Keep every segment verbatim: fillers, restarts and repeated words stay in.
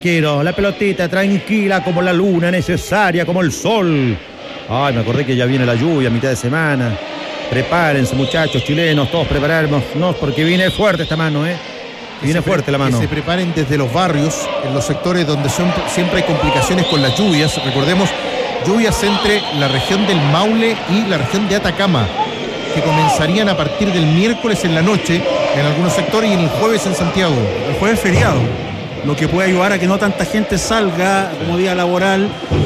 Quiero la pelotita tranquila como la luna, necesaria como el sol. Ay, me acordé que ya viene la lluvia a mitad de semana. Prepárense, muchachos chilenos, todos prepararnos, no, porque viene fuerte esta mano, ¿eh? Viene fuerte la mano. Que se preparen desde los barrios, en los sectores donde son, siempre hay complicaciones con las lluvias. Recordemos, lluvias entre la región del Maule y la región de Atacama, que comenzarían a partir del miércoles en la noche en algunos sectores y el jueves en Santiago. El jueves feriado, lo que puede ayudar a que no tanta gente salga como día laboral.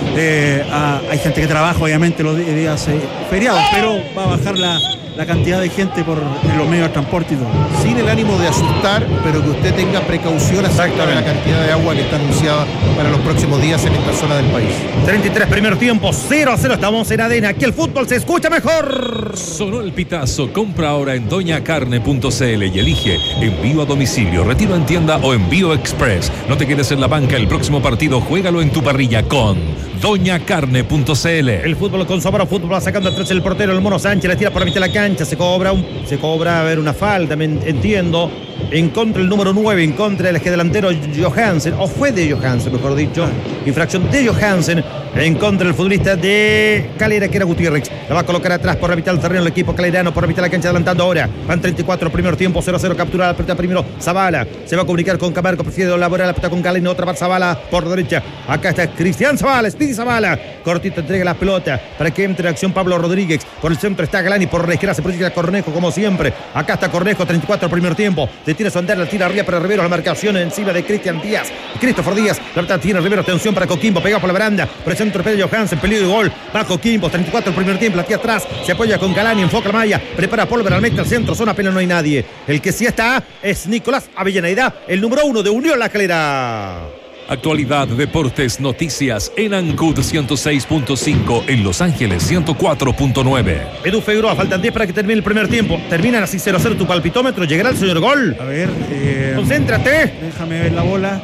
Eh, a, hay gente que trabaja obviamente los días eh, feriados, pero va a bajar la, la cantidad de gente por en los medios de transporte y todo. Sin el ánimo de asustar, pero que usted tenga precaución acerca de la cantidad de agua que está anunciada para los próximos días en esta zona del país. treinta y tres primer tiempo, cero a cero, estamos en Adena, aquí el fútbol se escucha mejor. Sonó el pitazo, compra ahora en doña carne punto c l y elige envío a domicilio, retiro en tienda o envío express. No te quedes en la banca, el próximo partido juégalo en tu parrilla con doña carne punto c l. El fútbol con sabor a fútbol, va sacando atrás el portero, el Mono Sánchez, la tira por la mitad de la cancha, se cobra, un, se cobra a ver una falta, me entiendo, en contra el número nueve, en contra del eje delantero Johansen, o fue de Johansen, mejor dicho, infracción de Johansen, en contra del futbolista de Calera, que era Gutiérrez, la va a colocar atrás por la mitad del terreno el equipo calerano, por la mitad de la cancha, adelantando ahora, van treinta y cuatro, primer tiempo, cero a cero, captura la pelota primero, Zavala, se va a comunicar con Camargo, prefiere elaborar la pelota con Galeno, otra para Zavala, por derecha, acá está Cristian Zavala, Speedy Zavala, cortito entrega la pelota, para que entre en acción Pablo Rodríguez, por el centro está Galani, por la izquierda se proyecta Cornejo, como siempre, acá está Cornejo, treinta y cuatro, primer tiempo, se tira su andar, la tira arriba para Rivero, la marcación encima de Cristian Díaz, Christopher Díaz, la pelota tiene Rivero, atención para Coquimbo, pegado por la baranda, por el centro Pedro Johansen, peligro de gol, va Coquimbo, treinta y cuatro, el primer tiempo, la tira atrás, se apoya con Galani, enfoca la malla, prepara pólvora, al mete al centro, zona apenas no hay nadie, el que sí está es Nicolás Avellaneda, el número uno de Unión La Calera. Actualidad, deportes, noticias en Ancud ciento seis punto cinco, en Los Ángeles ciento cuatro punto nueve. Edu Figueroa, faltan diez para que termine el primer tiempo. Terminan así cero a cero tu palpitómetro. ¿Llegará el señor gol? A ver, eh, concéntrate. Déjame ver la bola.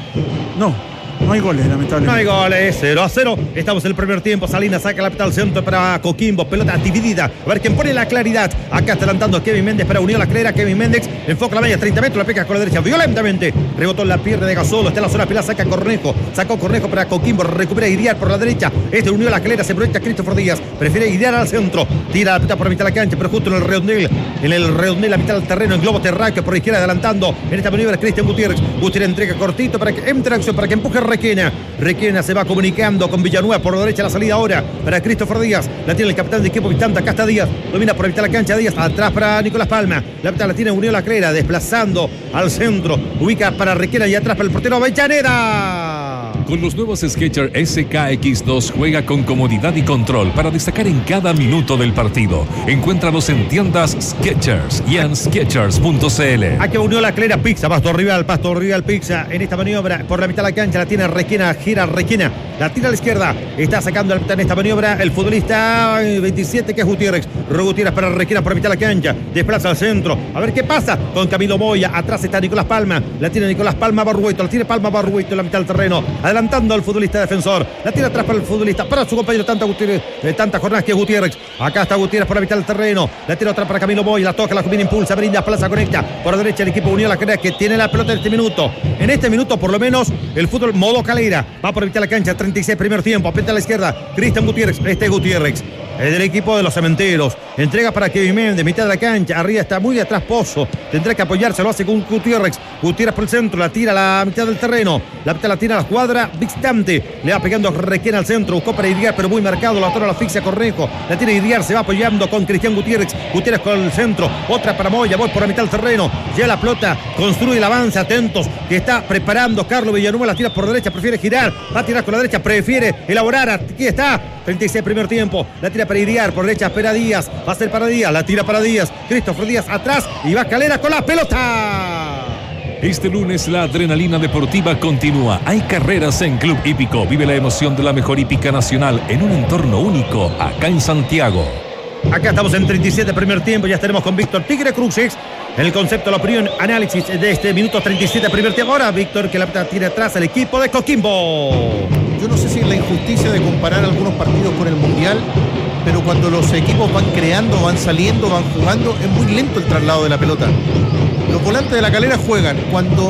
No. No hay goles, lamentablemente. No hay goles, cero a cero. Estamos en el primer tiempo. Salinas saca la pelota al centro para Coquimbo. Pelota dividida. A ver quién pone la claridad. Acá está adelantando Kevin Méndez para Unión La Calera. Kevin Méndez enfoca la malla, treinta metros. La pega con la derecha violentamente. Rebotó en la pierna de Gasolo. Está en la zona pilar. Saca Cornejo. Sacó Cornejo para Coquimbo. Recupera Iriar por la derecha. Este Unión La Calera. Se proyecta Christopher Díaz. Prefiere Iriar al centro. Tira la pelota por la mitad de la cancha, pero justo en el redondel. En el redondel, la mitad del terreno. En globo terráqueo por la izquierda adelantando. En esta maniobra Cristian Gutiérrez. Gutiérrez entrega cortito para que entre acción, para que empuje Requena. Requena se va comunicando con Villanueva por la derecha, la salida ahora para Christopher Díaz, la tiene el capitán de equipo Vistanta, acá está Díaz, domina por evitar la cancha Díaz, atrás para Nicolás Palma, la pelota la tiene Unión La Calera, desplazando al centro, ubica para Requena y atrás para el portero Avellaneda. Con los nuevos Skechers S K X dos juega con comodidad y control para destacar en cada minuto del partido. Encuéntralos en tiendas Skechers y en skechers punto c l. Aquí Unión La Calera, Pizza, pasto rival, pasto rival, Pizza. En esta maniobra por la mitad de la cancha la tiene Requena, gira Requena, la tira a la izquierda, está sacando en esta maniobra el futbolista veintisiete que es Gutiérrez. Gutiérrez para Requena por la mitad de la cancha, desplaza al centro, a ver qué pasa con Camilo Moya, atrás está Nicolás Palma, la tiene Nicolás Palma Barrueto, la tiene Palma Barrueto en la mitad del terreno, adelantando al futbolista defensor, la tira atrás para el futbolista, para su compañero Tanta Gutiérrez, de tantas jornadas que es Gutiérrez, acá está Gutiérrez por la mitad del terreno, la tira atrás para Camilo Moya, la toca, la combina, impulsa, brinda, plaza, conecta, por la derecha el equipo Unión La Calera que tiene la pelota en este minuto, en este minuto por lo menos el fútbol modo Calera, va por la mitad de la cancha, treinta y seis primer tiempo, aprieta a la izquierda, Cristian Gutiérrez, este es Gutiérrez, el del equipo de los Cementeros, entrega para Kevin Méndez, mitad de la cancha, arriba está muy de atrás Pozo, tendrá que apoyarse, lo hace con Gutiérrez, Gutiérrez por el centro, la tira a la mitad del terreno, la mitad la tira a la cuadra, Vistante, le va pegando Requena al centro, buscó para Iriar, pero muy marcado, la torre la asfixia Cornejo, la tira Iriar, se va apoyando con Cristian Gutiérrez, Gutiérrez con el centro, otra para Moya, voy por la mitad del terreno, ya la pelota, construye el avance, atentos, que está preparando Carlos Villanueva, la tira por derecha, prefiere girar, va a tirar con la derecha, prefiere elaborar, aquí está, treinta y seis primer tiempo, la tira para Iriar, por derecha espera Díaz, va a ser para Díaz, la tira para Díaz, Christopher Díaz atrás y va Calera con la pelota. Este lunes la adrenalina deportiva continúa. Hay carreras en Club Hípico. Vive la emoción de la mejor hípica nacional en un entorno único acá en Santiago. Acá estamos en treinta y siete primer tiempo, ya estaremos con Víctor Tigre Cruces en el concepto, la opinión, análisis de este minuto treinta y siete primer tiempo. Ahora Víctor que la tira atrás el equipo de Coquimbo. Yo no sé si es la injusticia de comparar algunos partidos con el Mundial, pero cuando los equipos van creando, van saliendo, van jugando, es muy lento el traslado de la pelota. Los volantes de La Calera juegan cuando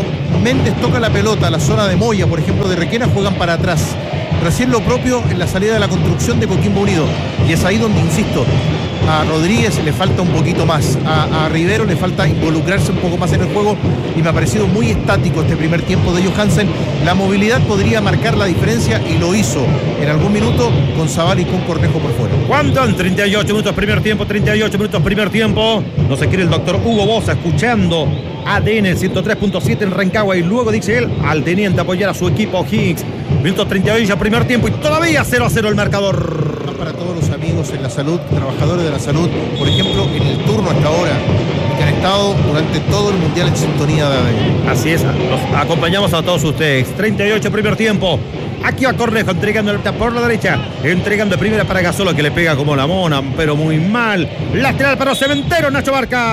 Méndez toca la pelota, la zona de Moya, por ejemplo, de Requena, juegan para atrás. Recién lo propio en la salida de la construcción de Coquimbo Unido. Y es ahí donde, insisto, a Rodríguez le falta un poquito más, a, a Rivero le falta involucrarse un poco más en el juego, y me ha parecido muy estático este primer tiempo de Johansen. La movilidad podría marcar la diferencia y lo hizo en algún minuto con Zavala y con Cornejo por fuera. ¿Cuánto? treinta y ocho minutos primer tiempo, treinta y ocho minutos primer tiempo. No se quiere el doctor Hugo Bosa escuchando A D N ciento tres punto siete en Rancagua, y luego dice él al teniente apoyar a su equipo Higgs. Minuto treinta y ocho primer tiempo y todavía cero a cero el marcador. Para todos los amigos en la salud, trabajadores de la salud, por ejemplo, en el turno hasta ahora, que han estado durante todo el mundial en sintonía de A D N. Así es, los acompañamos a todos ustedes. treinta y ocho primer tiempo. Aquí va Cornejo entregando el por la derecha, entregando de primera para Gasolo, que le pega como la mona, pero muy mal. Lateral para Cementeros, Nacho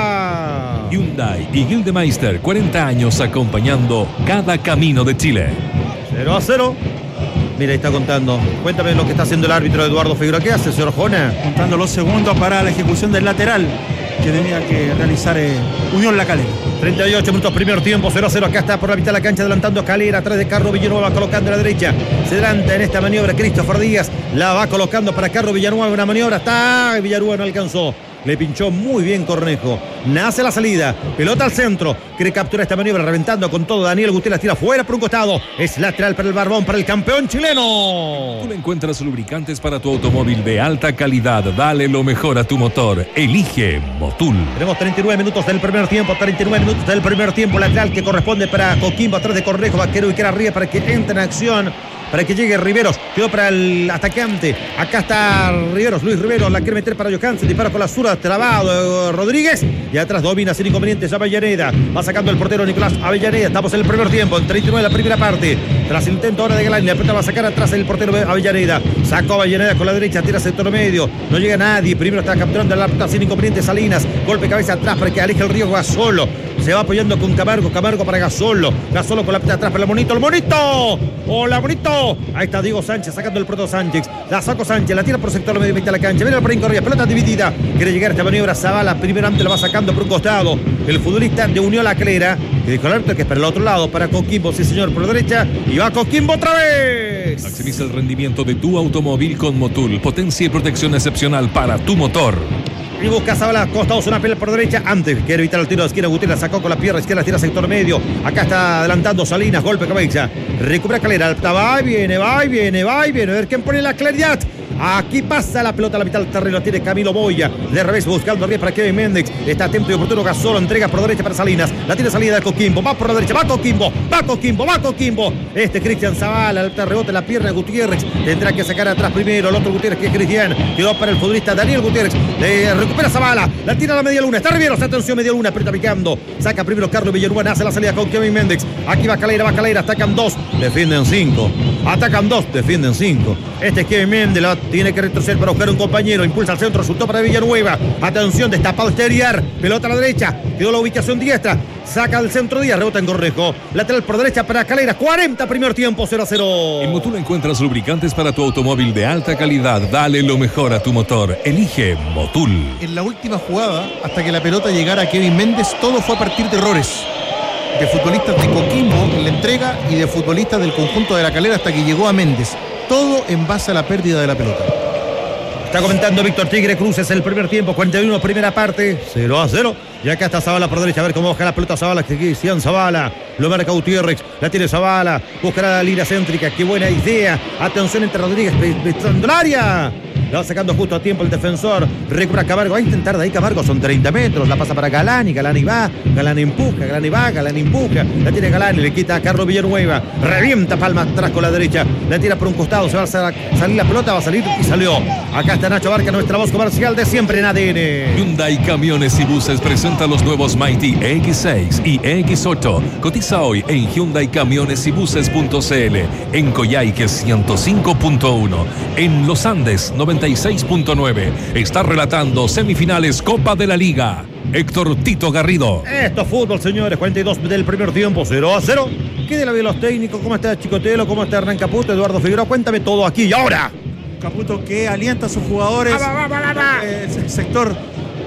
Barca. Hyundai y Gildemeister, cuarenta años acompañando cada camino de Chile. cero a cero. Mira, ahí está contando. Cuéntame lo que está haciendo el árbitro Eduardo Figueroa. ¿Qué hace, señor Jona? Contando los segundos para la ejecución del lateral que tenía que realizar eh, Unión La Calera. treinta y ocho minutos primer tiempo, cero a cero. Acá está por la mitad de la cancha adelantando Calera, atrás de Carlos Villanueva, colocando a la derecha. Se adelanta en esta maniobra Christopher Díaz, la va colocando para Carlos Villanueva. Una maniobra, está Villanueva, no alcanzó. Le pinchó muy bien Cornejo. Nace la salida. Pelota al centro. Quiere capturar esta maniobra reventando con todo. Daniel Gutiérrez tira fuera por un costado. Es lateral para el Barbón, para el campeón chileno. Tú le encuentras lubricantes para tu automóvil de alta calidad. Dale lo mejor a tu motor. Elige Motul. Tenemos treinta y nueve minutos del primer tiempo. treinta y nueve minutos del primer tiempo. Lateral que corresponde para Coquimbo. Atrás de Cornejo. Va a querer ubicar arriba para que entre en acción. Para que llegue Riveros, quedó para el atacante. Acá está Riveros, Luis Riveros, la quiere meter para Johansen, dispara con la zurda, trabado eh, Rodríguez. Y atrás domina sin inconvenientes Avellaneda. Va sacando el portero Nicolás Avellaneda. Estamos en el primer tiempo, en treinta y nueve la primera parte. Tras el intento ahora de Galán, la pelota va a sacar atrás el portero Avellaneda. Sacó Avellaneda con la derecha, tira sector medio. No llega nadie. Primero está capturando la pelota sin inconvenientes Salinas. Golpe cabeza atrás para que aleje el río Gasolo. Se va apoyando con Camargo, Camargo para Gasolo. Gasolo con la pelota atrás para el Monito, el Monito. Hola, Monito. Ahí está Diego Sánchez sacando el proto Sánchez. La sacó Sánchez, la tira por sector medio de la cancha. Viene por Incorria, pelota dividida. Quiere llegar a esta maniobra Zavala. Primero antes lo va sacando por un costado. El futbolista de Unión La Calera. Que dijo el árbitro que es para el otro lado. Para Coquimbo, sí señor, por la derecha. Y va Coquimbo otra vez. Maximiza el rendimiento de tu automóvil con Motul. Potencia y protección excepcional para tu motor. Y busca Zavala, costados, una pelea por derecha. Antes quiere evitar el tiro de esquina. Gutiérrez sacó con la pierna izquierda, tira sector medio. Acá está adelantando Salinas, golpe cabeza. Recupera Calera, va y viene, va y viene, va y viene. A ver quién pone la claridad. Aquí pasa la pelota a la mitad del terreno. Tiene Camilo Moya. De revés buscando arriba para Kevin Méndez. Está atento y oportuno Gasolo. Entrega por derecha para Salinas. La tiene salida de Coquimbo. Va por la derecha. Va Coquimbo. Va Coquimbo. Va Coquimbo. Este Cristian Zavala. El rebote en la pierna de Gutiérrez. Tendrá que sacar atrás primero. El otro Gutiérrez que es Cristian. Quedó para el futbolista Daniel Gutiérrez. Le recupera Zavala. La tira a la media luna. Está Riveros. Atención, media luna. Aprieta picando. Saca primero Carlos Villanueva. Hace la salida con Kevin Méndez. Aquí va Calera. Va Calera. Atacan dos. Defienden cinco. Atacan dos. Defienden cinco. Este es Kevin Méndez. La tiene que retroceder para buscar un compañero. Impulsa al centro, resultó para Villanueva. Atención, destapado exterior. Pelota a la derecha. Quedó la ubicación diestra. Saca al centro Díaz, rebota en Cornejo. Lateral por derecha para Calera. cuarenta primer tiempo, cero a cero. En Motul encuentras lubricantes para tu automóvil de alta calidad. Dale lo mejor a tu motor. Elige Motul. En la última jugada, hasta que la pelota llegara a Kevin Méndez, todo fue a partir de errores de futbolistas de Coquimbo en la entrega y de futbolistas del conjunto de La Calera hasta que llegó a Méndez. Todo en base a la pérdida de la pelota. Está comentando Víctor Tigre Cruz, es el primer tiempo, cuarenta y uno, primera parte, cero a cero. Y acá está Zavala por derecha, a ver cómo baja la pelota Zavala, que decían Zavala, lo marca Gutiérrez, la tiene Zavala, buscará la línea céntrica, qué buena idea. Atención entre Rodríguez, penetrando el área. La va sacando justo a tiempo el defensor. Recupera Camargo. Va a intentar de ahí Camargo. Son treinta metros. La pasa para Galani. Galani va. Galani empuja. Galani va. Galani empuja. La tiene Galani. Le quita a Carlos Villanueva. Revienta palma atrás con la derecha. La tira por un costado. Se va a salir la pelota. Va a salir y salió. Acá está Nacho Barca, nuestra voz comercial de siempre en A D N. Hyundai Camiones y Buses presenta los nuevos Mighty E X seis y E X ocho. Cotiza hoy en Hyundai Camiones y Buses punto c l. En Coyhaique ciento cinco punto uno. En Los Andes noventa y seis punto nueve. Está relatando semifinales Copa de la Liga Héctor Tito Garrido. Esto es fútbol, señores. cuarenta y dos del primer tiempo, cero a cero. ¿Qué de la vida de los técnicos? ¿Cómo está Chicotelo? ¿Cómo está Hernán Caputo? Eduardo Figueroa. Cuéntame todo aquí y ahora. Caputo que alienta a sus jugadores. Va, va, va, va, va. Eh, el sector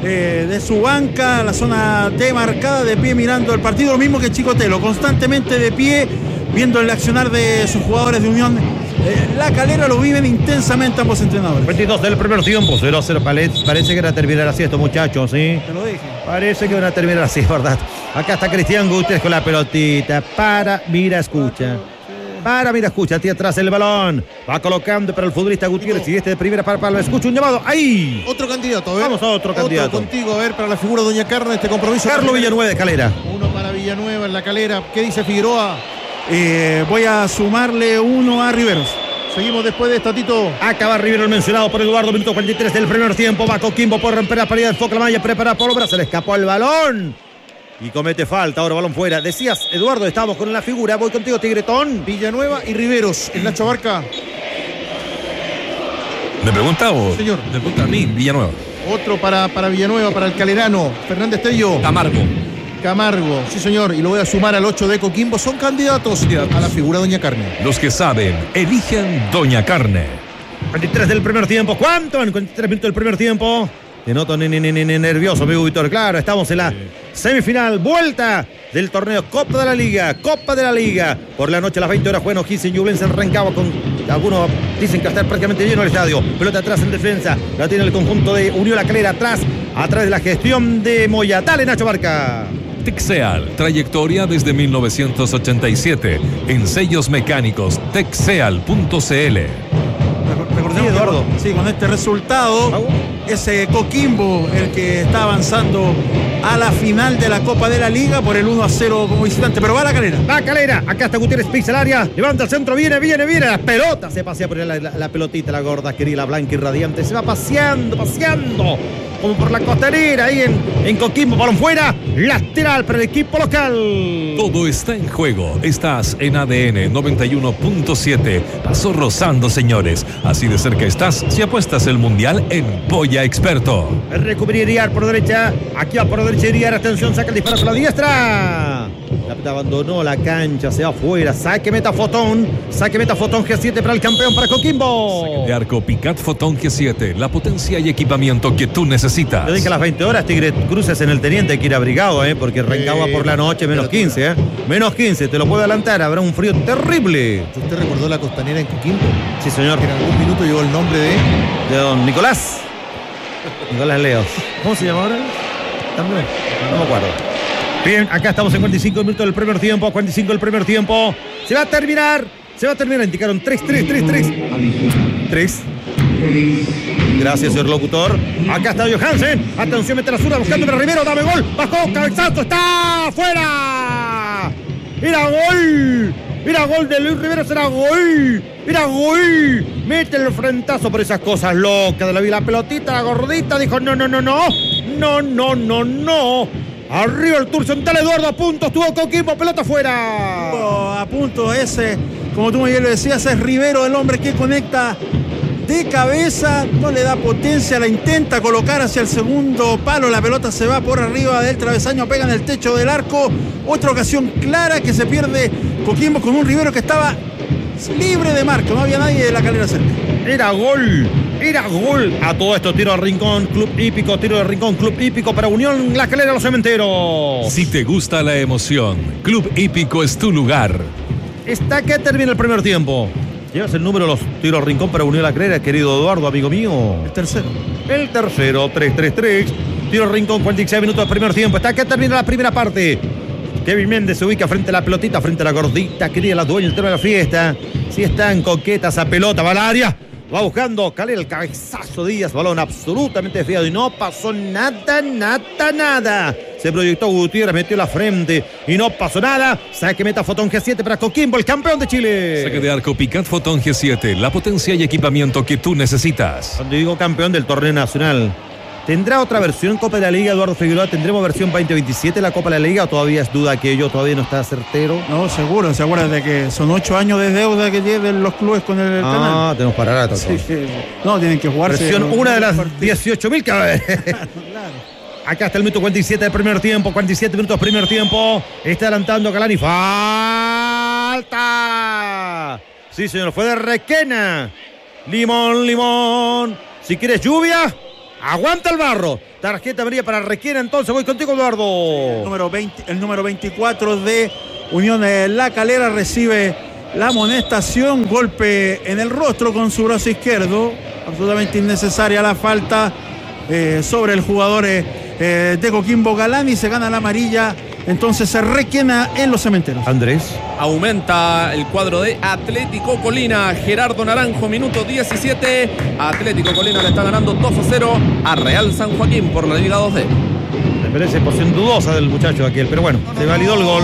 eh, de su banca, la zona demarcada, de pie mirando el partido, lo mismo que Chicotelo, constantemente de pie, viendo el accionar de sus jugadores de Unión eh, La Calera. Lo viven intensamente ambos entrenadores. veintidós del primer tiempo, cero a cero. Parece que van a terminar así estos muchachos, ¿sí? Te lo dije. Parece que van a terminar así, ¿verdad? Acá está Cristian Gutiérrez con la pelotita. Para, mira, escucha. Para, mira, escucha. Tira atrás el balón. Va colocando para el futbolista Gutiérrez. Y este de primera para, para escucha un llamado. ¡Ahí! Otro candidato, a ver. Vamos a otro candidato. Otro contigo, a ver, para la figura de Doña Carne, este compromiso. Carlos Villanueva de Calera. Uno para Villanueva en La Calera. ¿Qué dice Figueroa? Eh, voy a sumarle uno a Riveros. Seguimos después de esto, Tito. Acaba Rivero, mencionado por Eduardo, minuto cuarenta y tres del primer tiempo. Va Coquimbo por romper la pared, enfoca la malla, prepara por obra, se le escapó el balón y comete falta. Ahora balón fuera. Decías, Eduardo, estábamos con la figura. Voy contigo, Tigretón. Villanueva y Riveros. El Nacho Barca. ¿Me pregunta o? Señor. Me pregunta a mí, Villanueva. Otro para, para Villanueva, para el Calerano. Fernández Tello. Camargo. Camargo, sí señor, y lo voy a sumar al ocho de Coquimbo. Son candidatos a la figura Doña Carne. Los que saben, eligen Doña Carne. cuarenta y tres del primer tiempo. ¿Cuánto? En cuarenta y tres minutos del primer tiempo. Te noto ni, ni, ni, ni nervioso, amigo Víctor. Claro, estamos en la sí. semifinal, vuelta del torneo Copa de la Liga, Copa de la Liga. Por la noche a las veinte horas, bueno, O'Higgins y Ñublense en Rancagua con, algunos dicen que va a estar prácticamente lleno el estadio. Pelota atrás en defensa, la tiene el conjunto de Unión La Calera atrás, a través de la gestión de Moya. Dale, Nacho Barca. Texeal, trayectoria desde mil novecientos ochenta y siete. En sellos mecánicos, texeal punto c l. Recordemos, sí, Eduardo, que, sí, con este resultado, ese Coquimbo, el que está avanzando a la final de la Copa de la Liga por el uno a cero como visitante, pero va a La Calera. La Calera, acá está Gutiérrez, pisa el área, levanta el centro, viene, viene, viene, la pelota, se pasea por la, la, la pelotita, la gorda, querida, la blanca y radiante, se va paseando, paseando, como por la costanera, ahí en, en Coquimbo, balón fuera, lateral para el equipo local. Todo está en juego, estás en A D N noventa y uno punto siete, pasó rozando, señores, así de cerca estás si apuestas el mundial en Polla Experto. Recupera Iriar por derecha, aquí va por derecha Iriar, atención, saca el disparo con la diestra. La abandonó la cancha, se va afuera, saque meta Fotón, saque meta Fotón G siete para el campeón, para Coquimbo. Saque de arco Picat Fotón G siete, la potencia y equipamiento que tú necesitas. Yo dije a las veinte horas, Tigre, cruces en el Teniente, hay que ir abrigado, ¿eh? Porque Rancagua eh, por la noche, menos quince, ¿eh? Menos quince, te lo puedo adelantar, habrá un frío terrible. ¿Usted recordó la costanera en Coquimbo? Sí, señor. Que en algún minuto llegó el nombre de... De don Nicolás. Nicolás Leos. ¿Cómo se llama ahora? También. No me acuerdo. Bien, acá estamos en cuarenta y cinco minutos del primer tiempo. cuarenta y cinco del primer tiempo. Se va a terminar. Se va a terminar. Indicaron tres, tres, tres, tres. tres. Gracias, señor locutor. Acá está Johansen. Atención, mete la zurda buscando para Rivero. Dame gol. Bajó, cabezazo. Está fuera. Mira, gol. Mira, gol de Luis Rivero. Será gol. Mira, gol. Mete el frentazo por esas cosas locas de la vida. La pelotita, la gordita. Dijo, no, no, no, no. No, no, no, no. Arriba el Turcio, dale Eduardo, a punto, estuvo Coquimbo, pelota afuera. Oh, a punto ese, como tú bien lo decías, es Rivero el hombre que conecta de cabeza, no le da potencia, la intenta colocar hacia el segundo palo, la pelota se va por arriba del travesaño, pega en el techo del arco. Otra ocasión clara que se pierde Coquimbo con un Rivero que estaba libre de marca, no había nadie de La Calera cerca. Era gol. Era gol. A todo esto, tiro de Rincón, Club Hípico, tiro de Rincón, Club Hípico para Unión La Calera, Los Cementeros. Si te gusta la emoción, Club Hípico es tu lugar. Está que termina el primer tiempo. Llevas el número de los tiros de Rincón para Unión La Calera, querido Eduardo, amigo mío. El tercero. El tercero, tres tres tres. Tiro de Rincón, cuarenta y seis minutos del primer tiempo. Está que termina la primera parte. Kevin Méndez se ubica frente a la pelotita, frente a la gordita, querida la dueña del tema de la fiesta. Si están coquetas a pelota, va al área. Va buscando Calera, el cabezazo Díaz, balón absolutamente desviado y no pasó nada, nada, nada. Se proyectó Gutiérrez, metió la frente y no pasó nada. Saque meta Fotón G siete para Coquimbo, el campeón de Chile. Saque de arco Picat Fotón G siete, la potencia y equipamiento que tú necesitas. Cuando digo campeón del torneo nacional, ¿tendrá otra versión Copa de la Liga, Eduardo Figueroa? ¿Tendremos versión veinte veintisiete la Copa de la Liga o todavía es duda que ello todavía no está certero? No, seguro, se acuerdan de que son ocho años de deuda que lleven los clubes con el ah, canal. Ah, tenemos para rato. Sí, no, tienen que jugarse. Versión una de las dieciocho mil que va a haber. Claro. Acá está el minuto cuarenta y siete del primer tiempo, cuarenta y siete minutos primer tiempo. Está adelantando Galani. ¡Falta! Sí, señor, fue de Requena. Limón, limón. Si quieres lluvia, Aguanta el barro. Tarjeta amarilla para Requena, entonces voy contigo, Eduardo. Número veinte, el número veinticuatro de Unión de La Calera recibe la amonestación, golpe en el rostro con su brazo izquierdo, absolutamente innecesaria la falta eh, sobre el jugador eh, de Coquimbo. Galani se gana la amarilla, entonces se Requena en los Cementeros. Andrés. Aumenta el cuadro de Atlético Colina. Gerardo Naranjo, minuto diecisiete. Atlético Colina le está ganando dos a cero a Real San Joaquín por la Liga dos D. Me parece posición dudosa del muchacho aquel, pero bueno, se validó el gol.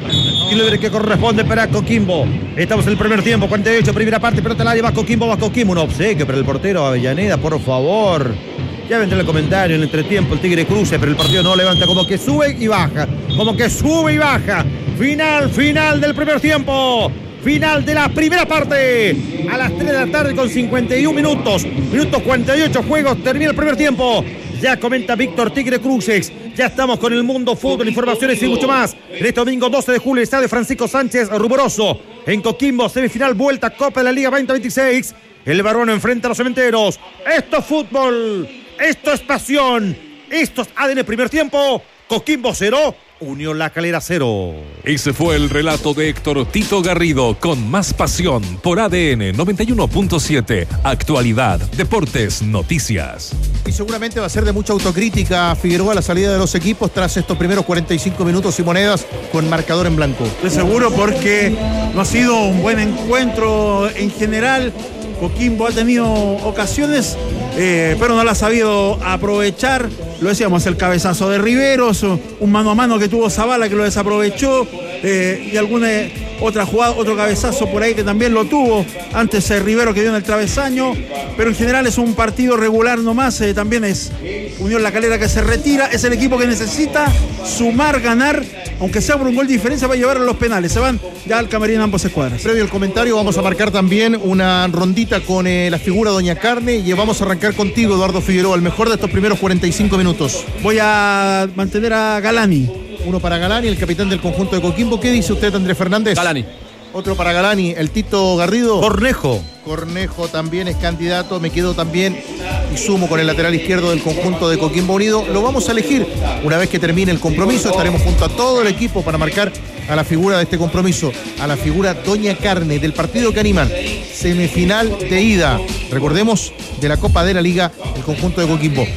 Y libre que corresponde para Coquimbo. Estamos en el primer tiempo, cuarenta y ocho, primera parte, pelota al área, va Coquimbo, va Coquimbo. Un obsequio para el portero Avellaneda, por favor. Ya vendrá el comentario en el entretiempo, el Tigre cruce, pero el partido no levanta, como que sube y baja, como que sube y baja. Final, final del primer tiempo. Final de la primera parte. A las tres de la tarde con cincuenta y un minutos. Minutos cuarenta y ocho juegos, termina el primer tiempo. Ya comenta Víctor Tigre Cruces. Ya estamos con el Mundo Fútbol, informaciones y mucho más. En este domingo doce de julio, el estadio Francisco Sánchez Ruboroso. En Coquimbo, semifinal, vuelta, Copa de la Liga veinte veintiséis. El Barón enfrenta a los Cementeros. Esto es fútbol. Esto es pasión. Esto es A D N primer tiempo. Coquimbo cero. Unión La Calera cero. Ese fue el relato de Héctor Tito Garrido con más pasión por A D N noventa y uno punto siete. Actualidad, deportes, noticias. Y seguramente va a ser de mucha autocrítica Figueroa a la salida de los equipos tras estos primeros cuarenta y cinco minutos y monedas con marcador en blanco. Estoy seguro porque no ha sido un buen encuentro en general. Coquimbo ha tenido ocasiones, eh, pero no la ha sabido aprovechar. Lo decíamos, el cabezazo de Riveros, un mano a mano que tuvo Zavala que lo desaprovechó, eh, y alguna otra jugada, otro cabezazo por ahí que también lo tuvo antes eh, Rivero, que dio en el travesaño. Pero en general es un partido regular nomás. Eh, también es Unión La Calera que se retira, es el equipo que necesita sumar, ganar, aunque sea por un gol de diferencia, va a llevar a los penales. Se van ya al camerino ambos escuadras. Previo al comentario vamos a marcar también una rondita con eh, la figura Doña Carne, y vamos a arrancar contigo, Eduardo Figueroa, el mejor de estos primeros cuarenta y cinco minutos. Voy a mantener a Galani. Uno para Galani, el capitán del conjunto de Coquimbo. ¿Qué dice usted, Andrés Fernández? Galani. Otro para Galani, el Tito Garrido. Cornejo. Cornejo también es candidato. Me quedo también y sumo con el lateral izquierdo del conjunto de Coquimbo Unido. Lo vamos a elegir una vez que termine el compromiso. Estaremos junto a todo el equipo para marcar a la figura de este compromiso, a la figura Doña Carne del partido que animan. Semifinal de ida, recordemos, de la Copa de la Liga, el conjunto de Coquimbo.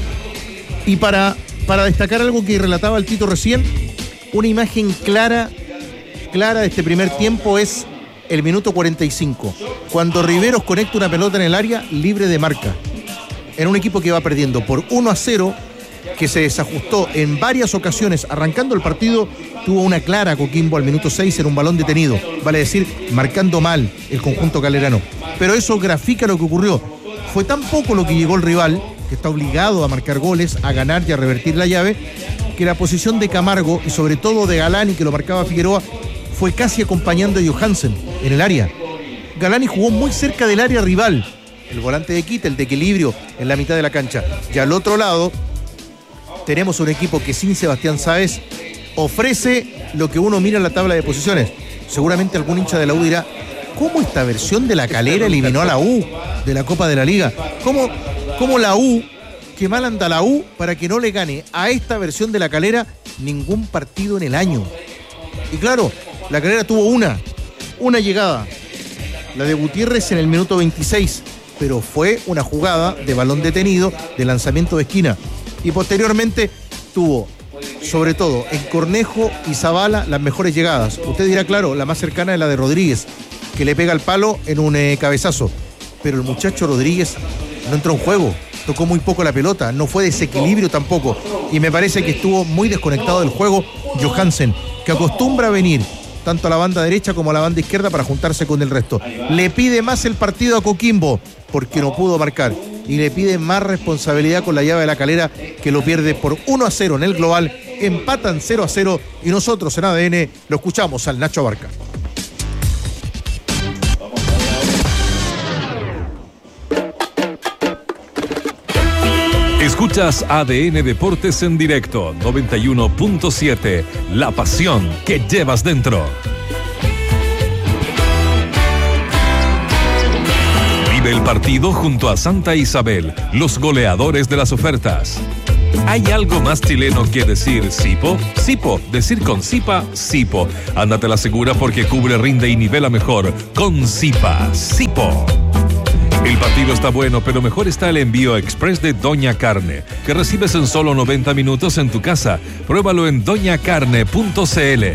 Y para, para destacar algo que relataba el Tito recién, una imagen clara, clara de este primer tiempo es el minuto cuarenta y cinco, cuando Riveros conecta una pelota en el área libre de marca, en un equipo que va perdiendo por uno a cero, que se desajustó en varias ocasiones arrancando el partido. Tuvo una clara Coquimbo al minuto seis en un balón detenido, vale decir, marcando mal el conjunto calerano. Pero eso grafica lo que ocurrió. Fue tan poco lo que llegó el rival, que está obligado a marcar goles, a ganar y a revertir la llave, que la posición de Camargo y sobre todo de Galani, que lo marcaba Figueroa, fue casi acompañando a Johansen en el área. Galani jugó muy cerca del área rival, el volante de quita, el de equilibrio en la mitad de la cancha. Y al otro lado tenemos un equipo que sin Sebastián Sáez ofrece lo que uno mira en la tabla de posiciones. Seguramente algún hincha de la U dirá, ¿cómo esta versión de la Calera eliminó a la U de la Copa de la Liga? ¿Cómo, cómo la U, qué mal anda la U para que no le gane a esta versión de la Calera ningún partido en el año? Y claro, la Calera tuvo una, una llegada, la de Gutiérrez en el minuto veintiséis, pero fue una jugada de balón detenido, de lanzamiento de esquina. Y posteriormente tuvo, sobre todo en Cornejo y Zavala, las mejores llegadas. Usted dirá, claro, la más cercana es la de Rodríguez, que le pega el palo en un eh, cabezazo. Pero el muchacho Rodríguez no entró en juego, tocó muy poco la pelota, no fue desequilibrio tampoco. Y me parece que estuvo muy desconectado del juego Johansen, que acostumbra a venir tanto a la banda derecha como a la banda izquierda para juntarse con el resto. Le pide más el partido a Coquimbo, porque no pudo marcar. Y le pide más responsabilidad con la llave de la Calera, que lo pierde por uno a cero en el global. Empatan cero a cero y nosotros en A D N lo escuchamos al Nacho Abarca. Escuchas A D N Deportes en directo, noventa y uno punto siete. La pasión que llevas dentro. Vive el partido junto a Santa Isabel, los goleadores de las ofertas. ¿Hay algo más chileno que decir Sipo? Sipo, decir con Sipa, Sipo. Ándate la segura porque cubre, rinde y nivela mejor con Sipa, Sipo. El partido está bueno, pero mejor está el envío express de Doña Carne, que recibes en solo noventa minutos en tu casa. Pruébalo en doña carne punto c l.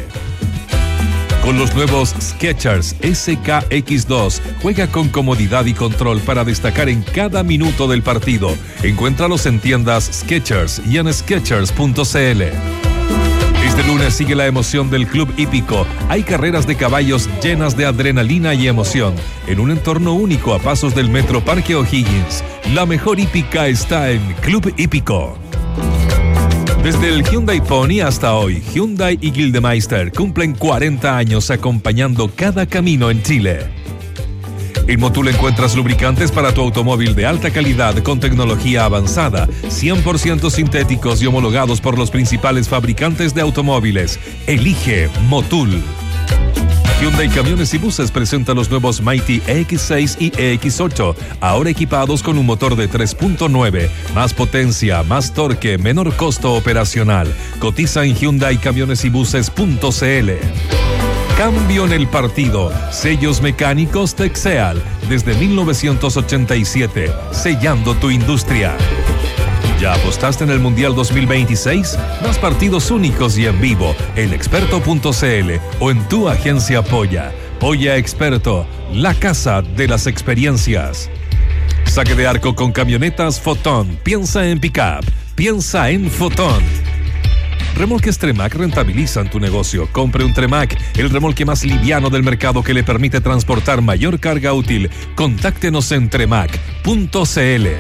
Con los nuevos Skechers S K X dos, juega con comodidad y control para destacar en cada minuto del partido. Encuéntralos en tiendas Skechers y en skechers punto c l. Este lunes sigue la emoción del Club Hípico. Hay carreras de caballos llenas de adrenalina y emoción, en un entorno único a pasos del Metro Parque O'Higgins. La mejor hípica está en Club Hípico. Desde el Hyundai Pony hasta hoy, Hyundai y Gildemeister cumplen cuarenta años acompañando cada camino en Chile. En Motul encuentras lubricantes para tu automóvil de alta calidad con tecnología avanzada, cien por ciento sintéticos y homologados por los principales fabricantes de automóviles. Elige Motul. Hyundai Camiones y Buses presenta los nuevos Mighty E X seis y E X ocho, ahora equipados con un motor de tres punto nueve, más potencia, más torque, menor costo operacional. Cotiza en hyundai camiones y buses punto c l. Cambio en el partido. Sellos mecánicos Texeal desde mil novecientos ochenta y siete, sellando tu industria. ¿Ya apostaste en el Mundial dos mil veintiséis? Más partidos únicos y en vivo en experto punto c l o en tu agencia Polla. Polla Experto, la casa de las experiencias. Saque de arco con camionetas Fotón. Piensa en pickup. Piensa en Fotón. Remolques Tremac rentabilizan tu negocio. Compre un Tremac, el remolque más liviano del mercado que le permite transportar mayor carga útil. Contáctenos en tremac punto c l.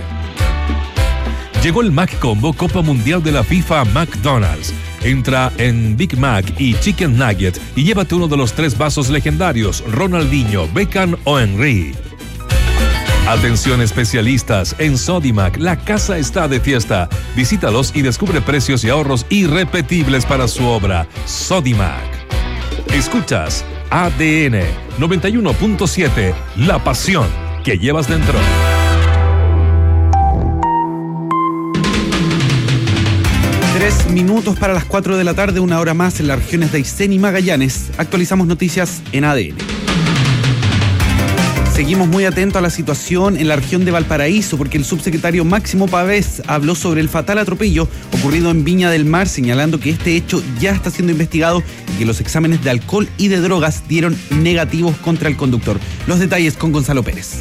Llegó el Mac Combo Copa Mundial de la FIFA McDonald's. Entra en Big Mac y Chicken Nugget y llévate uno de los tres vasos legendarios, Ronaldinho, Beckham o Henry. Atención especialistas, en Sodimac la casa está de fiesta. Visítalos y descubre precios y ahorros irrepetibles para su obra. Sodimac. Escuchas A D N noventa y uno punto siete, la pasión que llevas dentro. Tres minutos para las cuatro de la tarde, una hora más en las regiones de Aysén y Magallanes. Actualizamos noticias en A D N. Seguimos muy atentos a la situación en la región de Valparaíso porque el subsecretario Máximo Pavés habló sobre el fatal atropello ocurrido en Viña del Mar, señalando que este hecho ya está siendo investigado y que los exámenes de alcohol y de drogas dieron negativos contra el conductor. Los detalles con Gonzalo Pérez.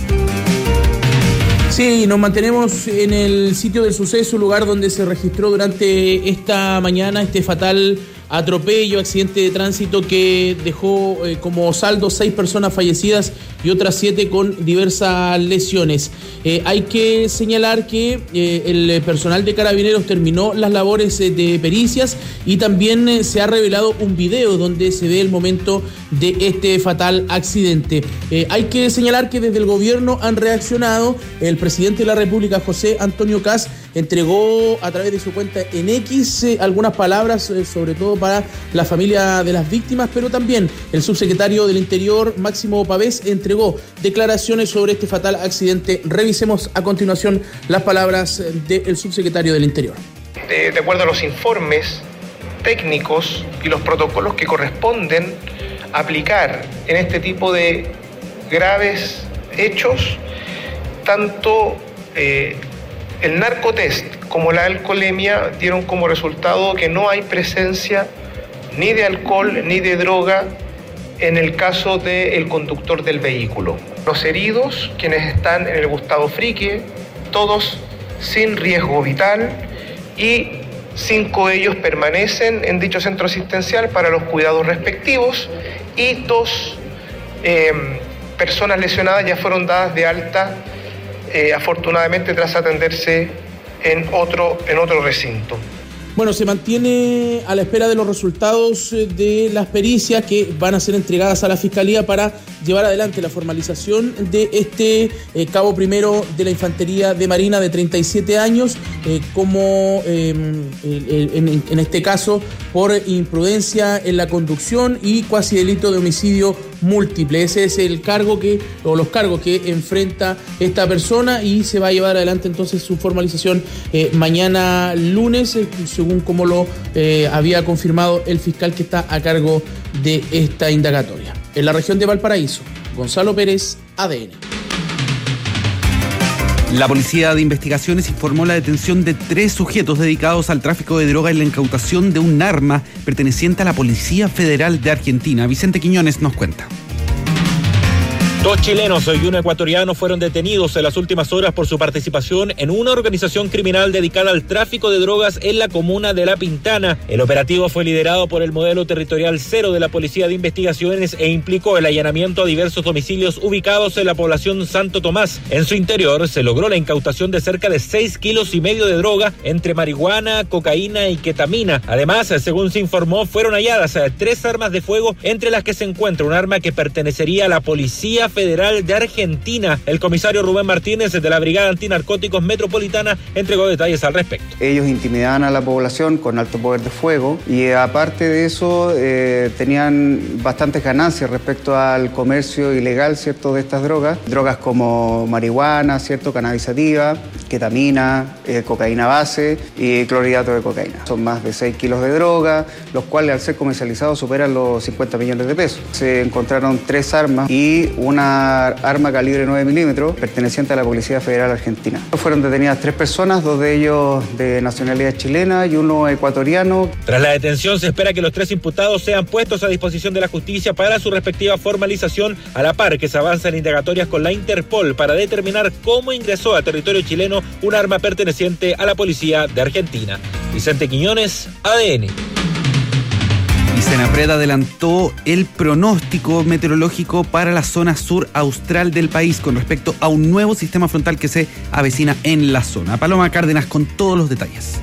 Sí, nos mantenemos en el sitio del suceso, lugar donde se registró durante esta mañana este fatal atropello, accidente de tránsito que dejó eh, como saldo seis personas fallecidas y otras siete con diversas lesiones. Eh, hay que señalar que eh, el personal de Carabineros terminó las labores eh, de pericias y también eh, se ha revelado un video donde se ve el momento de este fatal accidente. Eh, hay que señalar que desde el gobierno han reaccionado. El presidente de la República, José Antonio Kast, entregó a través de su cuenta en X eh, algunas palabras, eh, sobre todo para la familia de las víctimas, pero también el subsecretario del Interior, Máximo Pavés, entregó declaraciones sobre este fatal accidente. Revisemos a continuación las palabras del subsecretario del Interior. De, de acuerdo a los informes técnicos y los protocolos que corresponden aplicar en este tipo de graves hechos, tanto eh, el narcotest como la alcoholemia dieron como resultado que no hay presencia ni de alcohol ni de droga en el caso del conductor del vehículo. Los heridos, quienes están en el Gustavo Fricke, todos sin riesgo vital, y cinco de ellos permanecen en dicho centro asistencial para los cuidados respectivos, y dos eh, personas lesionadas ya fueron dadas de alta, eh, afortunadamente tras atenderse en otro, en otro recinto. Bueno, se mantiene a la espera de los resultados de las pericias que van a ser entregadas a la Fiscalía para llevar adelante la formalización de este eh, cabo primero de la Infantería de Marina de treinta y siete años, eh, como eh, en, en este caso por imprudencia en la conducción y cuasi delito de homicidio múltiple. Ese es el cargo que, o los cargos que enfrenta esta persona, y se va a llevar adelante entonces su formalización eh, mañana lunes, eh, según como lo eh, había confirmado el fiscal que está a cargo de esta indagatoria. En la región de Valparaíso, Gonzalo Pérez, A D N. La Policía de Investigaciones informó la detención de tres sujetos dedicados al tráfico de droga y la incautación de un arma perteneciente a la Policía Federal de Argentina. Vicente Quiñones nos cuenta. Dos chilenos y un ecuatoriano fueron detenidos en las últimas horas por su participación en una organización criminal dedicada al tráfico de drogas en la comuna de La Pintana. El operativo fue liderado por el modelo territorial cero de la Policía de Investigaciones e implicó el allanamiento a diversos domicilios ubicados en la población Santo Tomás. En su interior se logró la incautación de cerca de seis kilos y medio de droga entre marihuana, cocaína y ketamina. Además, según se informó, fueron halladas tres armas de fuego, entre las que se encuentra un arma que pertenecería a la Policía Federal de Argentina. El comisario Rubén Martínez de la Brigada Antinarcóticos Metropolitana entregó detalles al respecto. Ellos intimidaban a la población con alto poder de fuego y aparte de eso eh, tenían bastantes ganancias respecto al comercio ilegal, ¿cierto?, de estas drogas. Drogas como marihuana, ¿cierto?, cannabisativa, ketamina, eh, cocaína base y clorhidrato de cocaína. Son más de seis kilos de droga, los cuales al ser comercializados superan los cincuenta millones de pesos. Se encontraron tres armas y una arma calibre nueve milímetros perteneciente a la Policía Federal Argentina. Fueron detenidas tres personas, dos de ellos de nacionalidad chilena y uno ecuatoriano. Tras la detención se espera que los tres imputados sean puestos a disposición de la justicia para su respectiva formalización, a la par que se avanzan indagatorias con la Interpol para determinar cómo ingresó a territorio chileno un arma perteneciente a la Policía de Argentina. Vicente Quiñones, A D N. Senapred adelantó el pronóstico meteorológico para la zona sur austral del país con respecto a un nuevo sistema frontal que se avecina en la zona. Paloma Cárdenas con todos los detalles.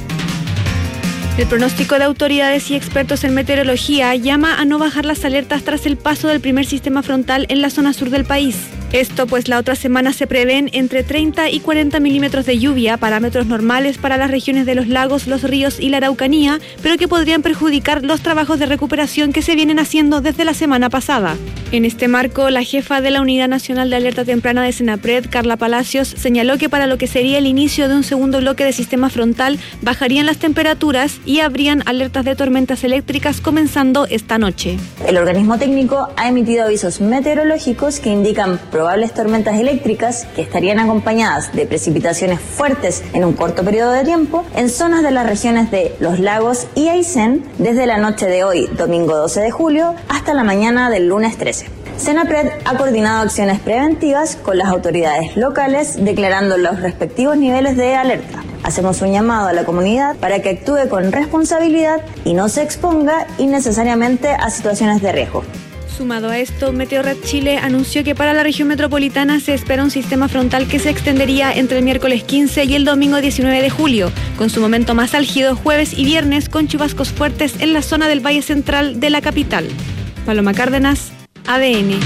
El pronóstico de autoridades y expertos en meteorología llama a no bajar las alertas tras el paso del primer sistema frontal en la zona sur del país. Esto pues la otra semana se prevén entre treinta y cuarenta milímetros de lluvia, parámetros normales para las regiones de los lagos, los ríos y la Araucanía, pero que podrían perjudicar los trabajos de recuperación que se vienen haciendo desde la semana pasada. En este marco, la jefa de la Unidad Nacional de Alerta Temprana de Senapred, Carla Palacios, señaló que para lo que sería el inicio de un segundo bloque de sistema frontal, bajarían las temperaturas y habrían alertas de tormentas eléctricas comenzando esta noche. El organismo técnico ha emitido avisos meteorológicos que indican probables tormentas eléctricas que estarían acompañadas de precipitaciones fuertes en un corto periodo de tiempo en zonas de las regiones de Los Lagos y Aysén desde la noche de hoy, domingo doce de julio, hasta la mañana del lunes trece. Senapred ha coordinado acciones preventivas con las autoridades locales, declarando los respectivos niveles de alerta. Hacemos un llamado a la comunidad para que actúe con responsabilidad y no se exponga innecesariamente a situaciones de riesgo. Sumado a esto, Meteorred Chile anunció que para la región metropolitana se espera un sistema frontal que se extendería entre el miércoles quince y el domingo diecinueve de julio, con su momento más álgido jueves y viernes, con chubascos fuertes en la zona del Valle Central de la capital. Paloma Cárdenas, A D N.